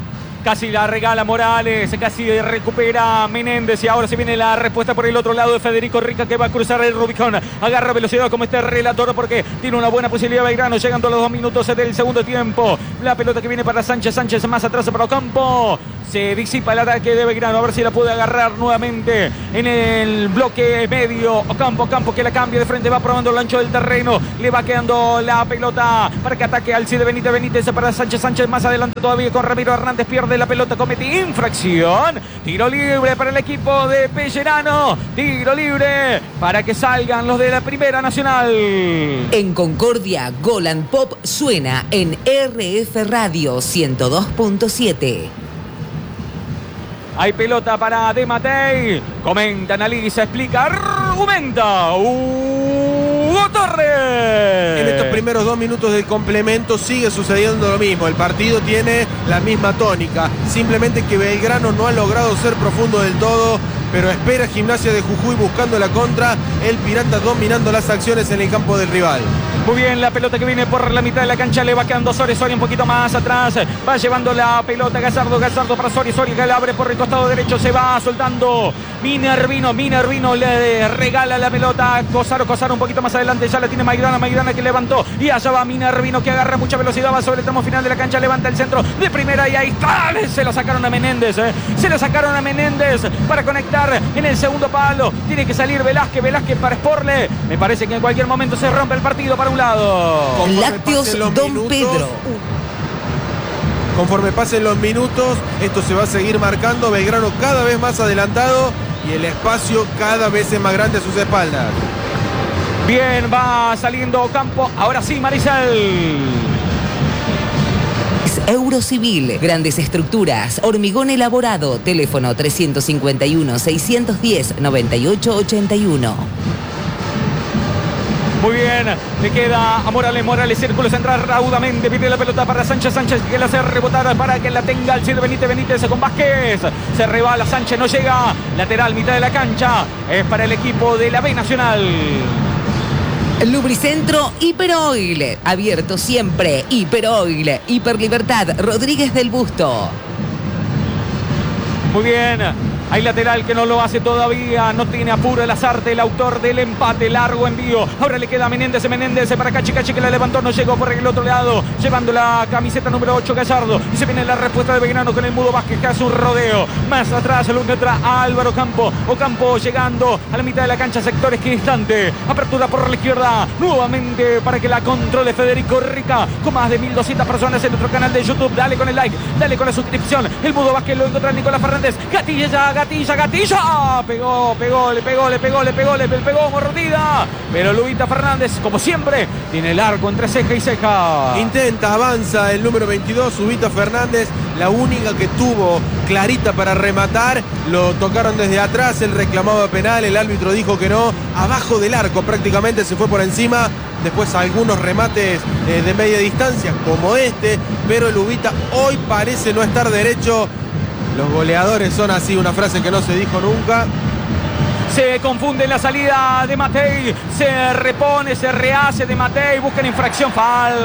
Casi la regala Morales, casi recupera Menéndez y ahora se viene la respuesta por el otro lado de Federico Rica que va a cruzar el Rubicón. Agarra velocidad como este relator porque tiene una buena posibilidad Belgrano llegando a los dos minutos del segundo tiempo. La pelota que viene para Sánchez, Sánchez más atrás para Ocampo. Se disipa el ataque de Belgrano, a ver si la puede agarrar nuevamente en el bloque medio. Ocampo, Ocampo que la cambia de frente, va probando el ancho del terreno. Le va quedando la pelota para que ataque Alcide Benítez, Benítez para Sánchez, Sánchez más adelante todavía con Ramiro Hernández, pierde la pelota, comete infracción. Tiro libre para el equipo de Pellerano. Tiro libre para que salgan los de la Primera Nacional. En Concordia, Golan Pop suena en R F Radio ciento dos punto siete. Hay pelota para De Matei. Comenta, analiza, explica, argumenta. Hugo Torres. En estos primeros dos minutos del complemento sigue sucediendo lo mismo. El partido tiene la misma tónica. Simplemente que Belgrano no ha logrado ser profundo del todo, pero espera Gimnasia de Jujuy buscando la contra. El Pirata dominando las acciones en el campo del rival. Muy bien, la pelota que viene por la mitad de la cancha, le va quedando Soria, Soria un poquito más atrás, va llevando la pelota Gallardo, Gallardo para Soria, Soria que la abre por el costado derecho, se va soltando Minervino, Minervino le regala la pelota a Cosaro, Cosaro un poquito más adelante, ya la tiene Maidana, Maidana que levantó y allá va Minervino que agarra mucha velocidad, va sobre el tramo final de la cancha, levanta el centro de primera y ahí está, se lo sacaron a Menéndez, eh. se lo sacaron a Menéndez para conectar en el segundo palo, tiene que salir Velázquez, Velázquez para Sporle, me parece que en cualquier momento se rompe el partido para un lado. Lácteos Don minutos, Pedro. Conforme pasen los minutos, esto se va a seguir marcando. Belgrano cada vez más adelantado y el espacio cada vez es más grande a sus espaldas. Bien, va saliendo Ocampo. Ahora sí, Maricel. Eurocivil, grandes estructuras, hormigón elaborado, teléfono trescientos cincuenta y uno, seiscientos diez, noventa y ocho ochenta y uno. Muy bien, le queda a Morales, Morales, círculo central raudamente, pide la pelota para Sánchez, Sánchez que la hace rebotar para que la tenga Alcide Benítez, Benítez con Vázquez, se rebala Sánchez, no llega, lateral, mitad de la cancha, es para el equipo de la B Nacional. Lubricentro Hiperoil, abierto siempre, Hiperoil, Hiperlibertad, Rodríguez del Busto. Muy bien. Hay lateral que no lo hace todavía, no tiene apuro el Azarte, el autor del empate, largo envío. Ahora le queda a Menéndez, Menéndez para Cachi, Cachi que la levantó, no llegó por el otro lado, llevando la camiseta número ocho Gallardo. Y se viene la respuesta de Belgrano con el Mudo Vázquez que hace un rodeo. Más atrás lo encuentra Álvaro Ocampo. Ocampo llegando a la mitad de la cancha, sector equidistante. Apertura por la izquierda, nuevamente para que la controle Federico Rica. Con más de mil doscientas personas en nuestro canal de YouTube. Dale con el like, dale con la suscripción. El Mudo Vázquez lo encuentra Nicolás Fernández. Gatilla ya, Gatilla, Gatilla, pegó, pegó, le pegó, le pegó, le pegó, le pegó, mordida, pero Luita Fernández, como siempre, tiene el arco entre ceja y ceja. Intenta, avanza el número veintidós, Ubita Fernández, la única que tuvo clarita para rematar, lo tocaron desde atrás, él reclamaba penal, el árbitro dijo que no, abajo del arco prácticamente se fue por encima, después algunos remates eh, de media distancia como este, pero el Ubita hoy parece no estar derecho. Los goleadores son así, una frase que no se dijo nunca. Se confunde la salida de Matei, se repone, se rehace de Matei, buscan infracción, falta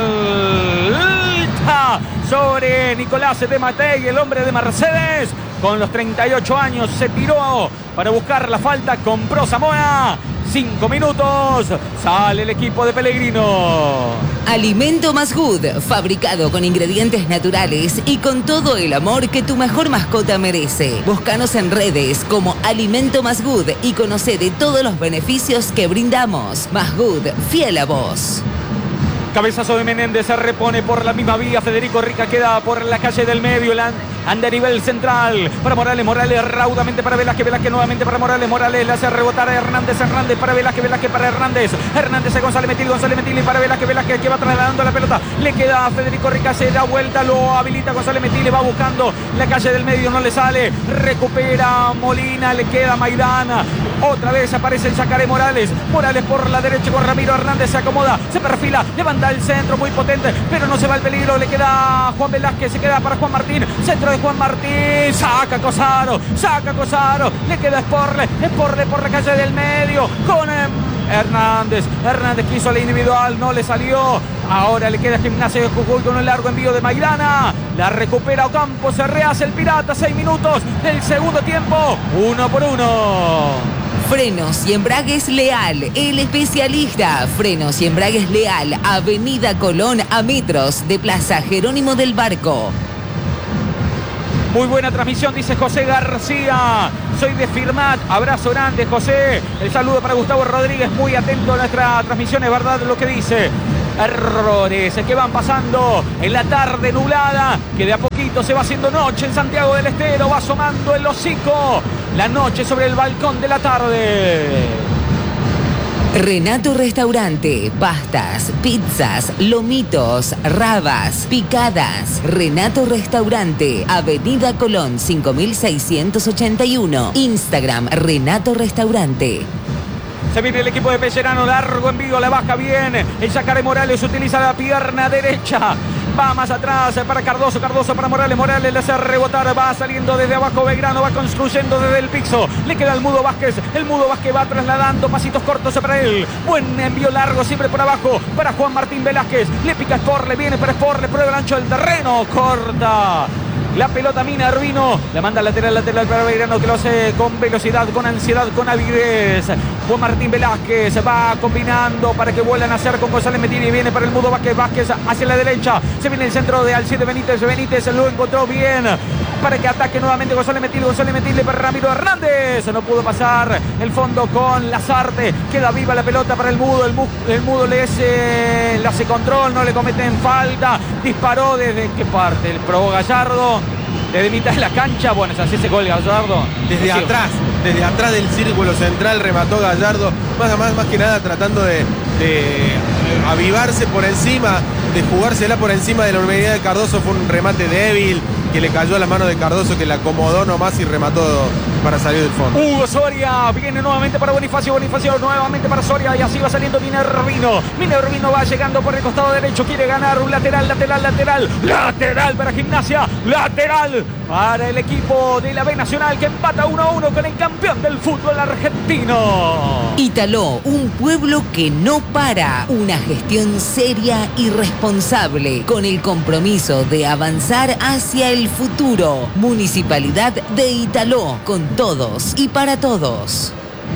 sobre Nicolás de Matei, el hombre de Mercedes, con los treinta y ocho años, se tiró para buscar la falta, compró Zamora. Cinco minutos, sale el equipo de Pellegrino. Alimento Más Good, fabricado con ingredientes naturales y con todo el amor que tu mejor mascota merece. Búscanos en redes como Alimento Más Good y conoce de todos los beneficios que brindamos. Más Good, fiel a vos. Cabezazo de Menéndez, se repone por la misma vía. Federico Rica queda por la calle del medio. Anda a nivel central para Morales. Morales raudamente para Velázquez. Velázquez nuevamente para Morales. Morales le hace rebotar a Hernández. Hernández para Velázquez. Velázquez para Hernández. Hernández a González Metil. González Metil para Velázquez. Velázquez que va trasladando la pelota. Le queda a Federico Rica. Se da vuelta. Lo habilita González Metil. Le va buscando la calle del medio. No le sale. Recupera Molina. Le queda Maidana. Otra vez aparece el Yacaré Morales. Morales por la derecha con Ramiro Hernández. Se acomoda. Se perfila. Levanta el centro muy potente. Pero no se va el peligro. Le queda Juan Velázquez. Se queda para Juan Martín. Centro de Juan Martín, saca Cosaro, saca Cosaro, le queda Sporle, Sporle por la calle del medio, con eh, Hernández, Hernández quiso la individual, no le salió, ahora le queda Gimnasia de Jujuy con un largo envío de Maidana, La recupera Ocampo, se rehace el Pirata. Seis minutos del segundo tiempo. Uno por uno. Frenos y Embragues Leal, el especialista. Frenos y Embragues Leal, Avenida Colón a metros de Plaza Jerónimo del Barco. Muy buena transmisión, dice José García. Soy de Firmat. Abrazo grande, José. El saludo para Gustavo Rodríguez. Muy atento a nuestra transmisión. Es verdad lo que dice. Errores que van pasando en la tarde nublada, que de a poquito se va haciendo noche en Santiago del Estero. Va asomando el hocico. La noche sobre el balcón de la tarde. Renato Restaurante, pastas, pizzas, lomitos, rabas, picadas. Renato Restaurante, Avenida Colón cinco mil seiscientos ochenta y uno. Instagram, Renato Restaurante. Se viene el equipo de Pellerano, largo en vivo, la baja bien. El Yacaré Morales utiliza la pierna derecha. Va más atrás para Cardoso, Cardoso para Morales, Morales le hace rebotar, va saliendo desde abajo Belgrano, va construyendo desde el piso, le queda el Mudo Vázquez, el Mudo Vázquez va trasladando pasitos cortos para él, buen envío largo siempre por abajo para Juan Martín Velázquez, le pica Sport, le viene para Sport, le prueba el ancho del terreno, corta. La pelota Minervino, la manda lateral, lateral para Belgrano que lo hace con velocidad, con ansiedad, con avidez. Juan Martín Velázquez va combinando para que vuelvan a hacer con González Metini. Viene para el Mudo Vázquez, Vázquez hacia la derecha. Se viene el centro de Alcide Benítez, Benítez lo encontró bien para que ataque nuevamente González Metini. González Metini para Ramiro Hernández. No pudo pasar el fondo con Lazarte. Queda viva la pelota para el Mudo. El, el Mudo le hace, le hace control, no le cometen falta. Disparó desde qué parte, el probó Gallardo. Desde mitad de la cancha, bueno, es así ese gol Gallardo. Desde sí. atrás, desde atrás del círculo central remató Gallardo, más, más, más que nada tratando de, de avivarse por encima, de jugársela por encima de la unidad de Cardoso. Fue un remate débil que le cayó a la mano de Cardoso, que la acomodó nomás y remató para salir del fondo. Hugo Soria viene nuevamente para Bonifacio, Bonifacio nuevamente para Soria y así va saliendo Minervino. Minervino va llegando por el costado derecho, quiere ganar un lateral, lateral, lateral, lateral para Gimnasia, lateral para el equipo de la B Nacional que empata uno a uno con el campeón del fútbol argentino. Italó, un pueblo que no para, una gestión seria y responsable con el compromiso de avanzar hacia el futuro. Municipalidad de Italó, con todos y para todos.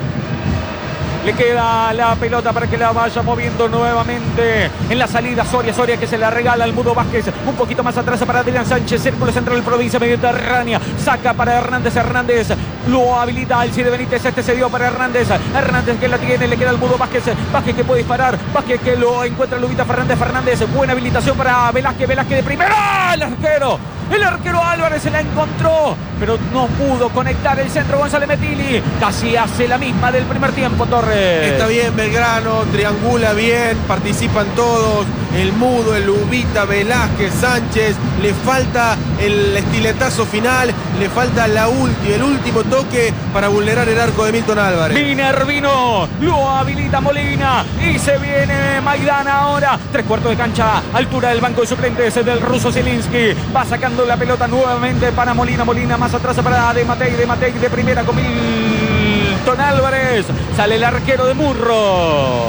Le queda la pelota para que la vaya moviendo nuevamente en la salida Soria, Soria que se la regala al Mudo Vázquez, un poquito más atrás para Adrián Sánchez, círculo central del provincia mediterránea, saca para Hernández, Hernández lo habilita Alcide Benítez, este se dio para Hernández, Hernández que la tiene, le queda al Mudo Vázquez, Vázquez que puede disparar, Vázquez que lo encuentra Lubita Fernández, Fernández, buena habilitación para Velázquez, Velázquez de primera, el arquero, el arquero Álvarez se la encontró, pero no pudo conectar el centro González Metili, casi hace la misma del primer tiempo Torres. Está bien Belgrano, triangula bien, participan todos, el Mudo, el Lubita, Velázquez, Sánchez, le falta el estiletazo final, le falta la ulti, el último toque para vulnerar el arco de Milton Álvarez. Minervino, lo habilita Molina y se viene Maidana ahora, tres cuartos de cancha, altura del banco de suplentes del ruso Zielinski, va sacando la pelota nuevamente para Molina, Molina más atrás para De Matei, De Matei de primera con Milton Álvarez, sale el arquero de Murro.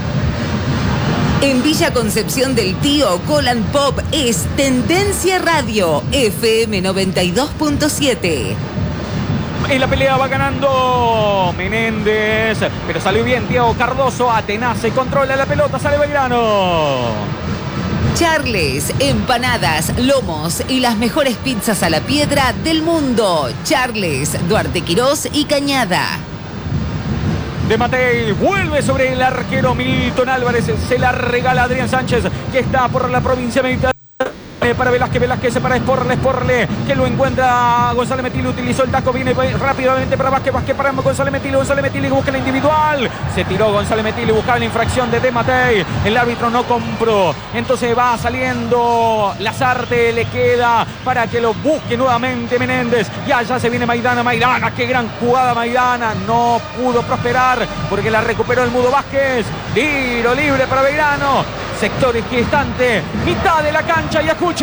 En Villa Concepción del Tío, Colan Pop es Tendencia Radio, F M noventa y dos punto siete. En la pelea va ganando Menéndez, pero salió bien Diego Cardoso, Atenace, controla la pelota, sale Belgrano. Charles, empanadas, lomos y las mejores pizzas a la piedra del mundo. Charles, Duarte Quirós y Cañada. De Matei vuelve sobre el arquero Milton Álvarez, se la regala Adrián Sánchez que está por la provincia mediterránea. Para Velázquez, Velázquez para Sporle, Sporle que lo encuentra González Metili, utilizó el taco, viene rápidamente para Vázquez, Vázquez para González Metili, González Metili busca la individual, se tiró González Metili, buscaba la infracción de De Matei, el árbitro no compró, entonces va saliendo Lazarte, le queda para que lo busque nuevamente Menéndez, y allá se viene Maidana, Maidana, qué gran jugada Maidana, no pudo prosperar porque la recuperó el Mudo Vázquez, tiro libre para Belgrano, sector equidistante, mitad de la cancha y escuche.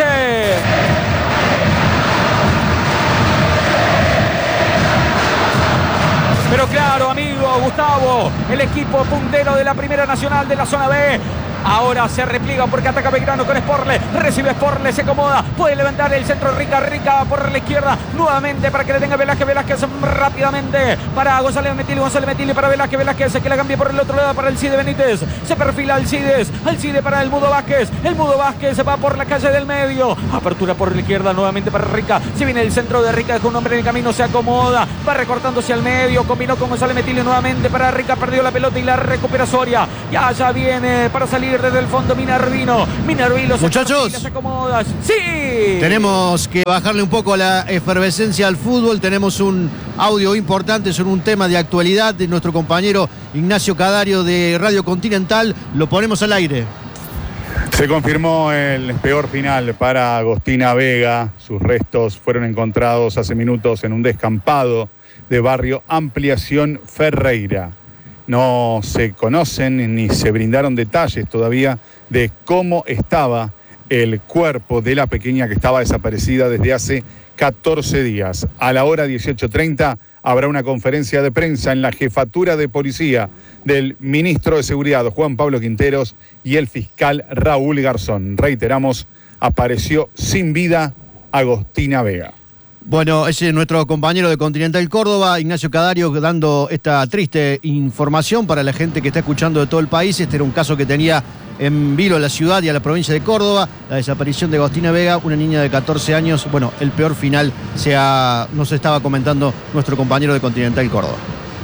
Pero claro, amigo Gustavo, el equipo puntero de la Primera Nacional de la Zona B Ahora se repliega porque ataca Belgrano con Sporle. Recibe Sporle, se acomoda. Puede levantar el centro Rica. Rica por la izquierda. Nuevamente para que le tenga Velázquez. Velázquez rápidamente para González Metili. González Metili para Velázquez. Velázquez que la cambia por el otro lado para Alcide Benítez. Se perfila Alcides. Alcide para el Mudo Vázquez. El Mudo Vázquez va por la calle del medio. Apertura por la izquierda nuevamente para Rica. Se viene el centro de Rica. Deja un hombre en el camino. Se acomoda. Va recortándose al medio. Combinó con González Metili nuevamente para Rica. Perdió la pelota y la recupera Soria. Y allá viene para salir desde el fondo Minervino. Minervino se Muchachos, se acomoda. Sí. Tenemos que bajarle un poco a la efervescencia al fútbol. Tenemos un audio importante sobre un tema de actualidad de nuestro compañero Ignacio Cadario de Radio Continental. Lo ponemos al aire. Se confirmó el peor final para Agostina Vega. Sus restos fueron encontrados hace minutos en un descampado de barrio Ampliación Ferreira. No se conocen ni se brindaron detalles todavía de cómo estaba el cuerpo de la pequeña que estaba desaparecida desde hace catorce días. A la hora dieciocho treinta habrá una conferencia de prensa en la jefatura de policía del ministro de Seguridad, Juan Pablo Quinteros, y el fiscal Raúl Garzón. Reiteramos, apareció sin vida Agostina Vega. Bueno, ese es nuestro compañero de Continental Córdoba, Ignacio Cadario, dando esta triste información para la gente que está escuchando de todo el país. Este era un caso que tenía en vilo a la ciudad y a la provincia de Córdoba, la desaparición de Agostina Vega, una niña de catorce años. Bueno, el peor final se ha, nos estaba comentando nuestro compañero de Continental Córdoba.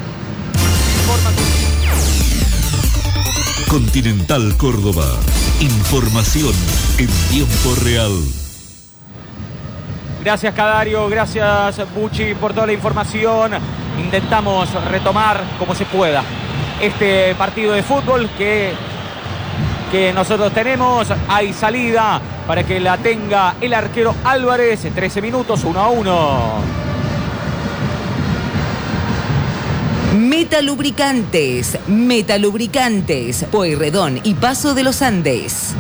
Continental Córdoba. Información en tiempo real. Gracias Cadario, gracias Bucci por toda la información. Intentamos retomar como se pueda este partido de fútbol que, que nosotros tenemos. Hay salida para que la tenga el arquero Álvarez. trece minutos, uno a uno. Metalubricantes, Metalubricantes, Pueyrredón y Paso de los Andes.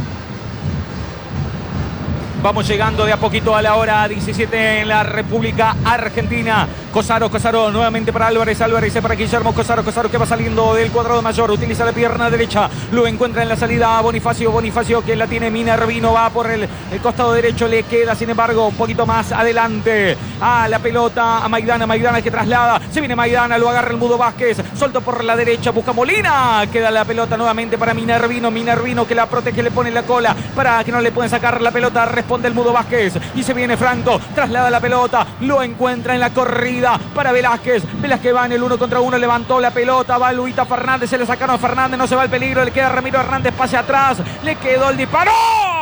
Vamos llegando de a poquito a la hora diecisiete en la República Argentina. Cosaro, Cosaro, nuevamente para Álvarez, Álvarez para Guillermo Cosaro, Cosaro que va saliendo del cuadrado mayor, utiliza la pierna derecha, lo encuentra en la salida a Bonifacio, Bonifacio que la tiene Minervino, va por el, el costado derecho, le queda sin embargo un poquito más adelante a la pelota, a Maidana, Maidana que traslada, se viene Maidana, lo agarra el Mudo Vázquez, solto por la derecha, busca Molina, queda la pelota nuevamente para Minervino, Minervino que la protege, le pone la cola para que no le pueden sacar la pelota, responde el Mudo Vázquez y se viene Franco, traslada la pelota, lo encuentra en la corrida para Velázquez, Velázquez va en el uno contra uno, levantó la pelota, va Luita Fernández, se le sacaron a Fernández, no se va el peligro, le queda Ramiro Hernández, pase atrás, le quedó el disparo,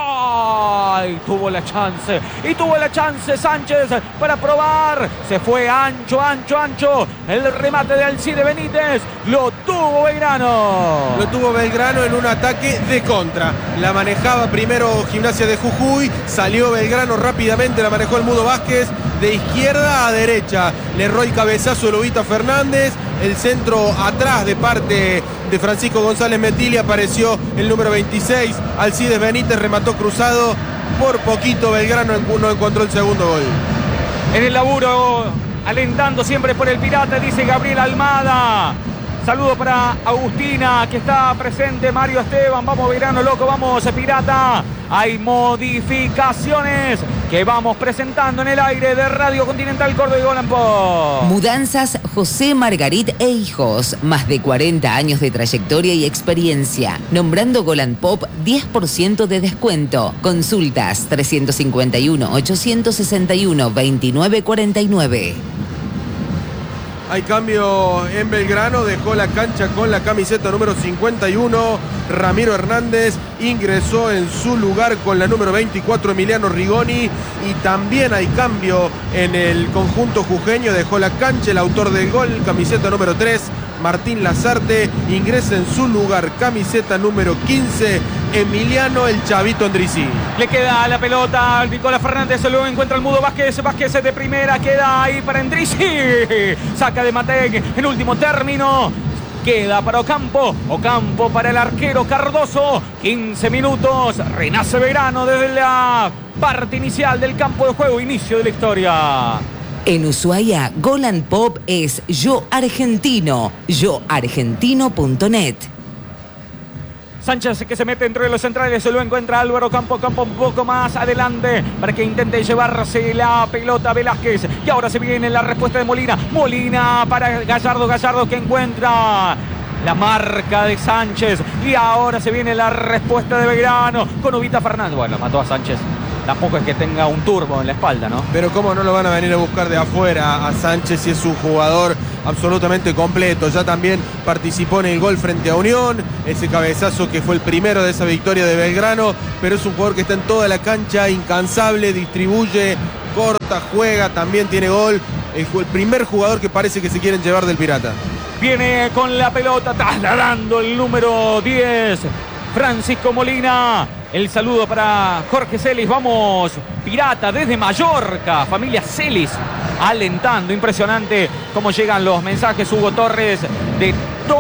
y tuvo la chance, y tuvo la chance Sánchez para probar, se fue ancho, ancho, ancho, el remate de Alcide Benítez, lo tuvo Belgrano. Lo tuvo Belgrano en un ataque de contra, la manejaba primero Gimnasia de Jujuy, salió Belgrano rápidamente, la manejó el Mudo Vázquez, de izquierda a derecha, le erró el cabezazo Lobita Fernández, el centro atrás de parte de Francisco González Metili, apareció el número veintiséis, Alcides Benítez, remató cruzado, por poquito Belgrano no encontró el segundo gol. En el laburo, alentando siempre por el Pirata, dice Gabriel Almada. Saludo para Agustina, que está presente, Mario Esteban, vamos Belgrano loco, vamos Pirata. Hay modificaciones que vamos presentando en el aire de Radio Continental Córdoba y Golan Pop. Mudanzas José Margarit e Hijos. Más de cuarenta años de trayectoria y experiencia. Nombrando Golan Pop, diez por ciento de descuento. Consultas trescientos cincuenta y uno, ochocientos sesenta y uno, veintinueve cuarenta y nueve. Hay cambio en Belgrano, dejó la cancha con la camiseta número cincuenta y uno, Ramiro Hernández, ingresó en su lugar con la número veinticuatro, Emiliano Rigoni, y también hay cambio en el conjunto jujeño, dejó la cancha el autor del gol, camiseta número tres, Martín Lazarte, ingresa en su lugar, camiseta número quince, Emiliano el Chavito Andrisi. Le queda la pelota al Nicolás Fernández, se lo encuentra el Mudo Vázquez, Vázquez de primera, queda ahí para Andrisi, saca de Matec en último término, queda para Ocampo, Ocampo para el arquero Cardoso, quince minutos, renace Belgrano desde la parte inicial del campo de juego, inicio de la historia. En Ushuaia, Golan Pop es Yo Argentino, yo argentino punto net. Sánchez que se mete entre los centrales, se lo encuentra Álvaro Campo, Campo un poco más adelante para que intente llevarse la pelota Velázquez. Y ahora se viene la respuesta de Molina. Molina para Gallardo, Gallardo que encuentra la marca de Sánchez. Y ahora se viene la respuesta de Belgrano con Ubita Fernández. Bueno, mató a Sánchez. Tampoco es que tenga un turbo en la espalda, ¿no? Pero cómo no lo van a venir a buscar de afuera a Sánchez, si es un jugador absolutamente completo. Ya también participó en el gol frente a Unión, ese cabezazo que fue el primero de esa victoria de Belgrano, pero es un jugador que está en toda la cancha, incansable, distribuye, corta, juega, también tiene gol. El, el primer jugador que parece que se quieren llevar del Pirata. Viene con la pelota, trasladando el número diez, Francisco Molina. El saludo para Jorge Celis. Vamos, Pirata, desde Mallorca. Familia Celis alentando. Impresionante cómo llegan los mensajes, Hugo Torres, de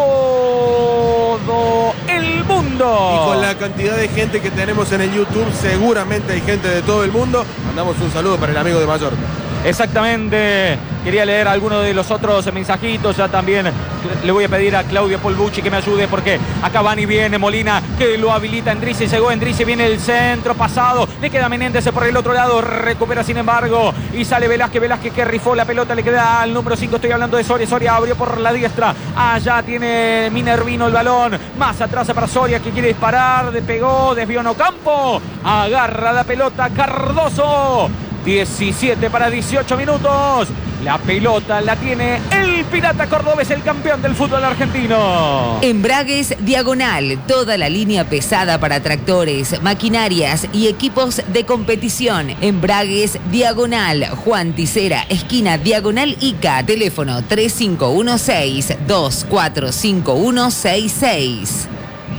todo el mundo. Y con la cantidad de gente que tenemos en el YouTube, seguramente hay gente de todo el mundo. Mandamos un saludo para el amigo de Mallorca. Exactamente. Quería leer algunos de los otros mensajitos. Ya también le voy a pedir a Claudio Polbucci que me ayude, porque acá van y viene Molina, que lo habilita Endrizi. Llegó Endrizi, viene el centro pasado. Le queda Menéndez por el otro lado. Recupera sin embargo. Y sale Velázquez. Velázquez que rifó la pelota. Le queda al número cinco. Estoy hablando de Soria. Soria abrió por la diestra. Allá tiene Minervino el balón. Más atrás para Soria que quiere disparar. Despegó. Desvió no Campo. Agarra la pelota Cardoso. diecisiete para dieciocho minutos. La pelota la tiene el Pirata Cordobés, el campeón del fútbol argentino. Embragues Diagonal, toda la línea pesada para tractores, maquinarias y equipos de competición. Embragues Diagonal, Juan Ticera, esquina Diagonal Ica, teléfono tres cinco uno seis, dos cuatro cinco uno seis seis.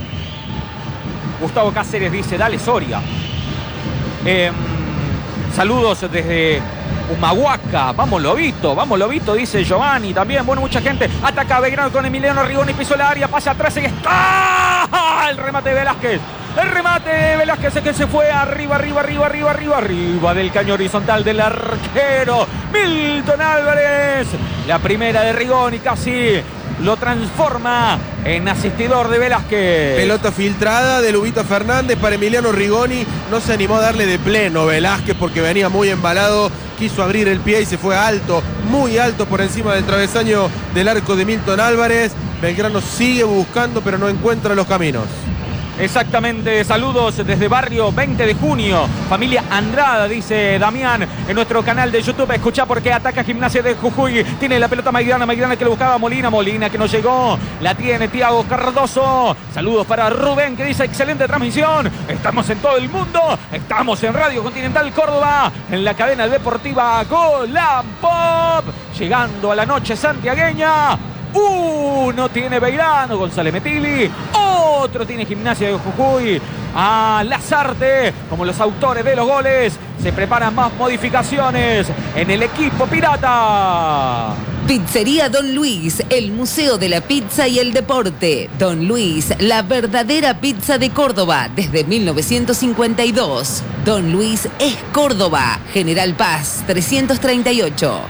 Gustavo Cáceres dice, dale Soria. Eh, saludos desde Humahuaca, vamos Lobito, vamos Lobito, dice Giovanni también. Bueno, mucha gente. Ataca Belgrano con Emiliano Rigoni, pisó el área, pasa atrás y está el remate de Velázquez. El remate de Velázquez es que se fue arriba, arriba, arriba, arriba, arriba, arriba del caño horizontal del arquero Milton Álvarez. La primera de Rigoni casi lo transforma en asistidor de Velázquez. Pelota filtrada de Ubita Fernández para Emiliano Rigoni. No se animó a darle de pleno Velázquez porque venía muy embalado. Quiso abrir el pie y se fue alto, muy alto por encima del travesaño del arco de Milton Álvarez. Belgrano sigue buscando pero no encuentra los caminos. Exactamente, saludos desde barrio veinte de junio. Familia Andrada, dice Damián en nuestro canal de YouTube. Escuchá porque ataca Gimnasia de Jujuy. Tiene la pelota Maidana, Maidana que lo buscaba Molina, Molina que no llegó. La tiene Thiago Cardoso. Saludos para Rubén que dice excelente transmisión. Estamos en todo el mundo. Estamos en Radio Continental Córdoba, en la cadena deportiva Golan Pop. Llegando a la noche santiagueña. Uno tiene Belgrano, González Metili. Otro tiene Gimnasia de Jujuy. A Lazarte, como los autores de los goles. Se preparan más modificaciones en el equipo pirata. Pizzería Don Luis, el Museo de la Pizza y el Deporte. Don Luis, la verdadera pizza de Córdoba desde mil novecientos cincuenta y dos. Don Luis es Córdoba, General Paz trescientos treinta y ocho.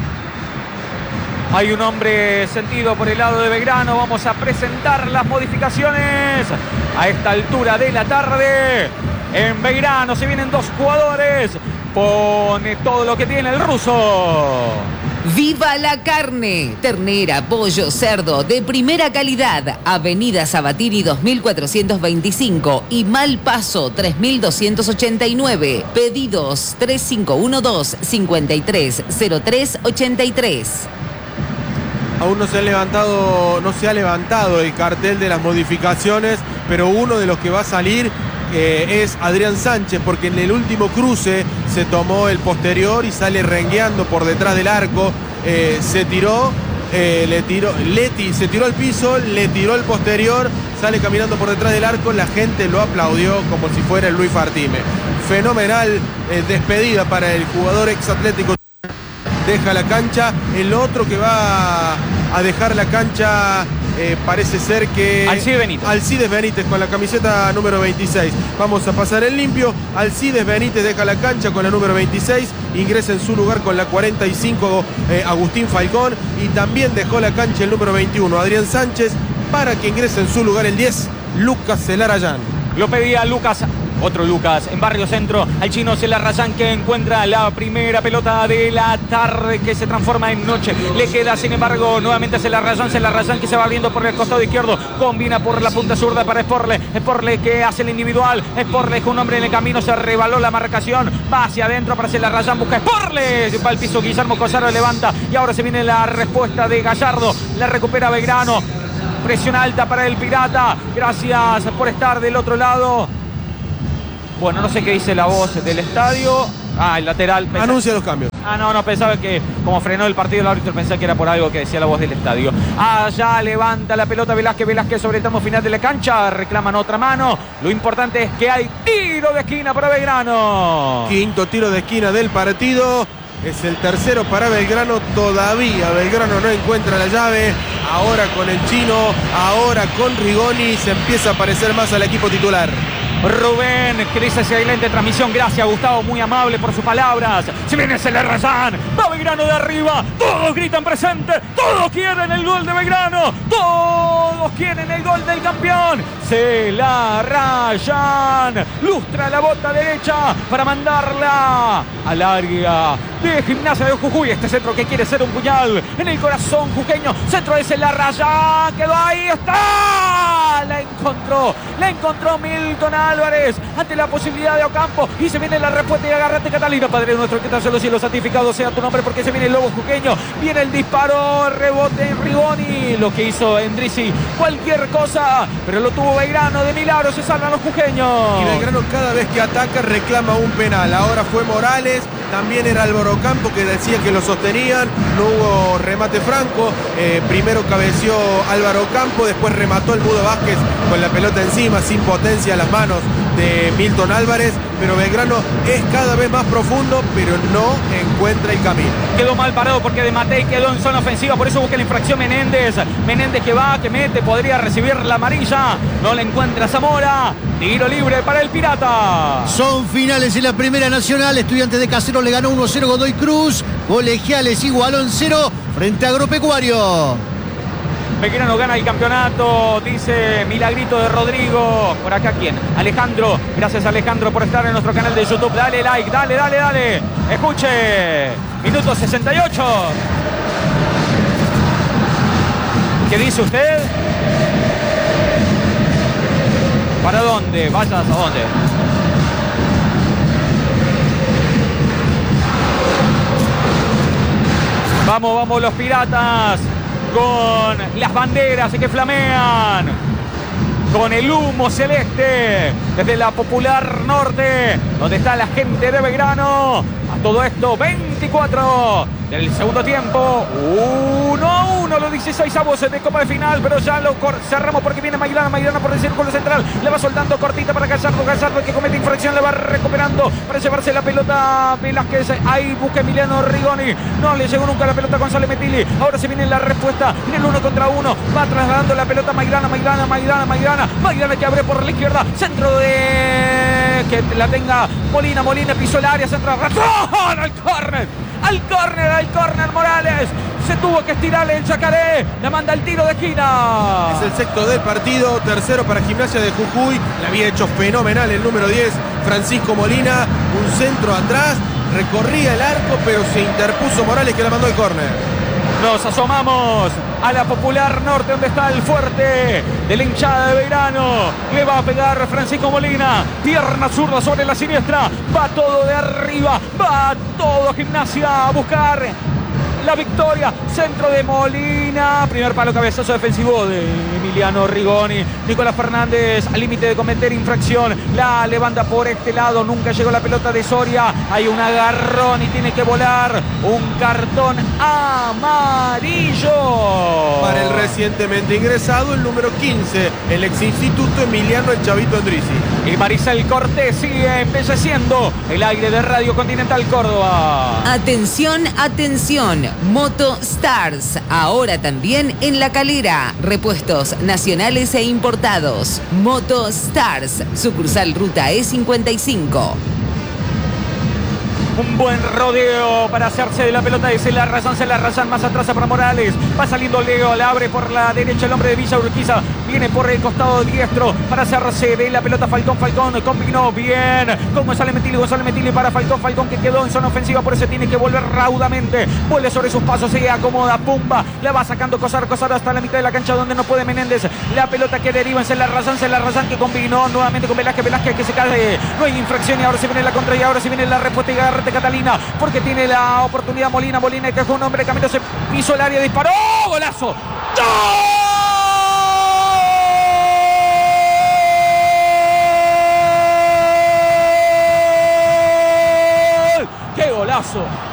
Hay un hombre sentido por el lado de Belgrano. Vamos a presentar las modificaciones a esta altura de la tarde. En Belgrano se vienen dos jugadores. Pone todo lo que tiene el ruso. ¡Viva la carne! Ternera, pollo, cerdo de primera calidad. Avenida Sabatini dos mil cuatrocientos veinticinco y Malpaso tres mil doscientos ochenta y nueve. Pedidos tres cinco uno dos, cinco tres cero tres ocho tres. Aún no se ha levantado, no se ha levantado el cartel de las modificaciones, pero uno de los que va a salir eh, es Adrián Sánchez, porque en el último cruce se tomó el posterior y sale rengueando por detrás del arco. Eh, se tiró, eh, le tiró, Leti se tiró al piso, le tiró el posterior, sale caminando por detrás del arco. La gente lo aplaudió como si fuera el Luis Fartime. Fenomenal eh, despedida para el jugador exatlético. Deja la cancha. El otro que va a dejar la cancha eh, parece ser que Alcides Benítez. Alcides Benítez con la camiseta número veintiséis. Vamos a pasar el limpio. Alcides Benítez deja la cancha con la número veintiséis. Ingresa en su lugar con la cuarenta y cinco eh, Agustín Falcón. Y también dejó la cancha el número veintiuno Adrián Sánchez, para que ingrese en su lugar el diez Lucas Celarayán. Lo pedía Lucas, otro Lucas, en Barrio Centro, al chino Celarayán, que encuentra la primera pelota de la tarde, que se transforma en noche. Le queda, sin embargo, nuevamente Celarayán, Celarayán que se va abriendo por el costado izquierdo, combina por la punta zurda para Sporle, Sporle que hace el individual, Sporle con un hombre en el camino, se rebaló la marcación, va hacia adentro para Celarayán, busca Sporle, va al piso Guillermo Cosaro, levanta, y ahora se viene la respuesta de Gallardo, la recupera Belgrano. Presión alta para el Pirata. Gracias por estar del otro lado. Bueno, no sé qué dice la voz del estadio. Ah, el lateral. Pensaba... Anuncia los cambios. Ah, no, no, pensaba que como frenó el partido el árbitro, pensé que era por algo que decía la voz del estadio. Allá levanta la pelota Velázquez, Velázquez sobre el tramo final de la cancha. Reclaman otra mano. Lo importante es que hay tiro de esquina para Belgrano. Quinto tiro de esquina del partido. Es el tercero para Belgrano. Todavía Belgrano no encuentra la llave. Ahora con el chino, ahora con Rigoni, se empieza a parecer más al equipo titular. Rubén, que dice excelente transmisión. Gracias, Gustavo, muy amable por sus palabras. Se viene Celarayán, va Belgrano de arriba. Todos gritan presente, todos quieren el gol de Belgrano, todos quieren el gol del campeón. Celarayán lustra la bota derecha para mandarla al área de Gimnasia de Jujuy. Este centro que quiere ser un puñal en el corazón jujeño. Centro de Celarayán, quedó ahí, está. La encontró, la encontró Milton Álvarez ante la posibilidad de Ocampo, y se viene la respuesta y agárrate Catalina, Padre nuestro que estás en los cielos, santificado sea tu nombre, porque se viene el lobo jujeño, viene el disparo, rebote en Rigoni, lo que hizo Endrizi, cualquier cosa, pero lo tuvo Belgrano, de milagro se salvan los jujeños. Y Belgrano cada vez que ataca reclama un penal, ahora fue Morales, también era Álvaro Ocampo que decía que lo sostenían, no hubo remate franco, eh, primero cabeció Álvaro Ocampo, después remató el Mudo Vázquez con la pelota encima, sin potencia a las manos de Milton Álvarez, pero Belgrano es cada vez más profundo, pero no encuentra el camino. Quedó mal parado porque de Matei quedó en zona ofensiva, por eso busca la infracción Menéndez. Menéndez que va, que mete, podría recibir la amarilla, no la encuentra Zamora. Tiro libre para el Pirata. Son finales en la Primera Nacional. Estudiantes de Caseros le ganó uno cero Godoy Cruz. Colegiales igualó en cero frente a Agropecuario. Belgrano gana el campeonato, dice Milagrito de Rodrigo. Por acá, ¿quién? Alejandro. Gracias, Alejandro, por estar en nuestro canal de YouTube. Dale like, dale, dale, dale. Escuche. Minuto sesenta y ocho. ¿Qué dice usted? ¿Para dónde? ¿Vayas a dónde? Vamos, vamos los Piratas. Con las banderas que flamean, con el humo celeste desde la Popular Norte, donde está la gente de Belgrano. A todo esto, veinticuatro del segundo tiempo, uno a uno, los dieciséis avos de Copa de Final, pero ya lo cerramos porque viene Maidana, Maidana por el círculo central, le va soltando cortita para Gallardo, Gallardo que comete infracción, le va recuperando para llevarse la pelota Velázquez, ahí busca Emiliano Rigoni, no le llegó nunca la pelota a Gonzalo Metilli, ahora se viene la respuesta, en el uno contra uno, va trasladando la pelota Maidana, Maidana, Maidana, Maidana, Maidana que abre por la izquierda, centro de... que la tenga Molina, Molina pisó el área, centro, ¡ratón! Al córner, al córner, al córner Morales, se tuvo que estirarle el Chacaré, la manda al tiro de esquina. Es el sexto del partido, tercero para Gimnasia de Jujuy, le había hecho fenomenal el número diez, Francisco Molina, un centro atrás, recorría el arco, pero se interpuso Morales que la mandó al córner. Nos asomamos a la Popular Norte, donde está el fuerte de la hinchada de Belgrano. Le va a pegar Francisco Molina. Pierna zurda sobre la siniestra. Va todo de arriba. Va todo Gimnasia a buscar la victoria. Centro de Molina. Primer palo, cabezazo defensivo de Emiliano Rigoni. Nicolás Fernández al límite de cometer infracción. La levanta por este lado. Nunca llegó la pelota de Soria. Hay un agarrón y tiene que volar. Un cartón amarillo. Para el recientemente ingresado, el número quince, el ex instituto Emiliano El Chavito Endrizi. Y Maricel Cortés sigue embelleciendo el aire de Radio Continental Córdoba. Atención, atención. Moto Stars, ahora también en La Calera. Repuestos nacionales e importados. Moto Stars, sucursal Ruta E cincuenta y cinco. Un buen rodeo para hacerse de la pelota de Celarayán. Celarayán más atrás para Morales. Va saliendo Leo, le abre por la derecha el hombre de Villa Urquiza. Viene por el costado diestro para hacerse de la pelota Falcón. Falcón combinó bien con González Metilli. González Metilli para Falcón. Falcón que quedó en zona ofensiva, por eso tiene que volver raudamente. Vuelve sobre sus pasos, se acomoda, pumba. La va sacando Cosar, Cosar hasta la mitad de la cancha donde no puede Menéndez. La pelota que deriva en Celarrazán. Celarrazán que combinó nuevamente con Velázquez. Velázquez que se cae. No hay infracción y ahora se viene la contra y ahora se viene la respuesta y Garrete Catalina porque tiene la oportunidad Molina. Molina que es un hombre camino, se pisó el área, disparó. ¡Golazo! ¡Gol! ¡Qué golazo!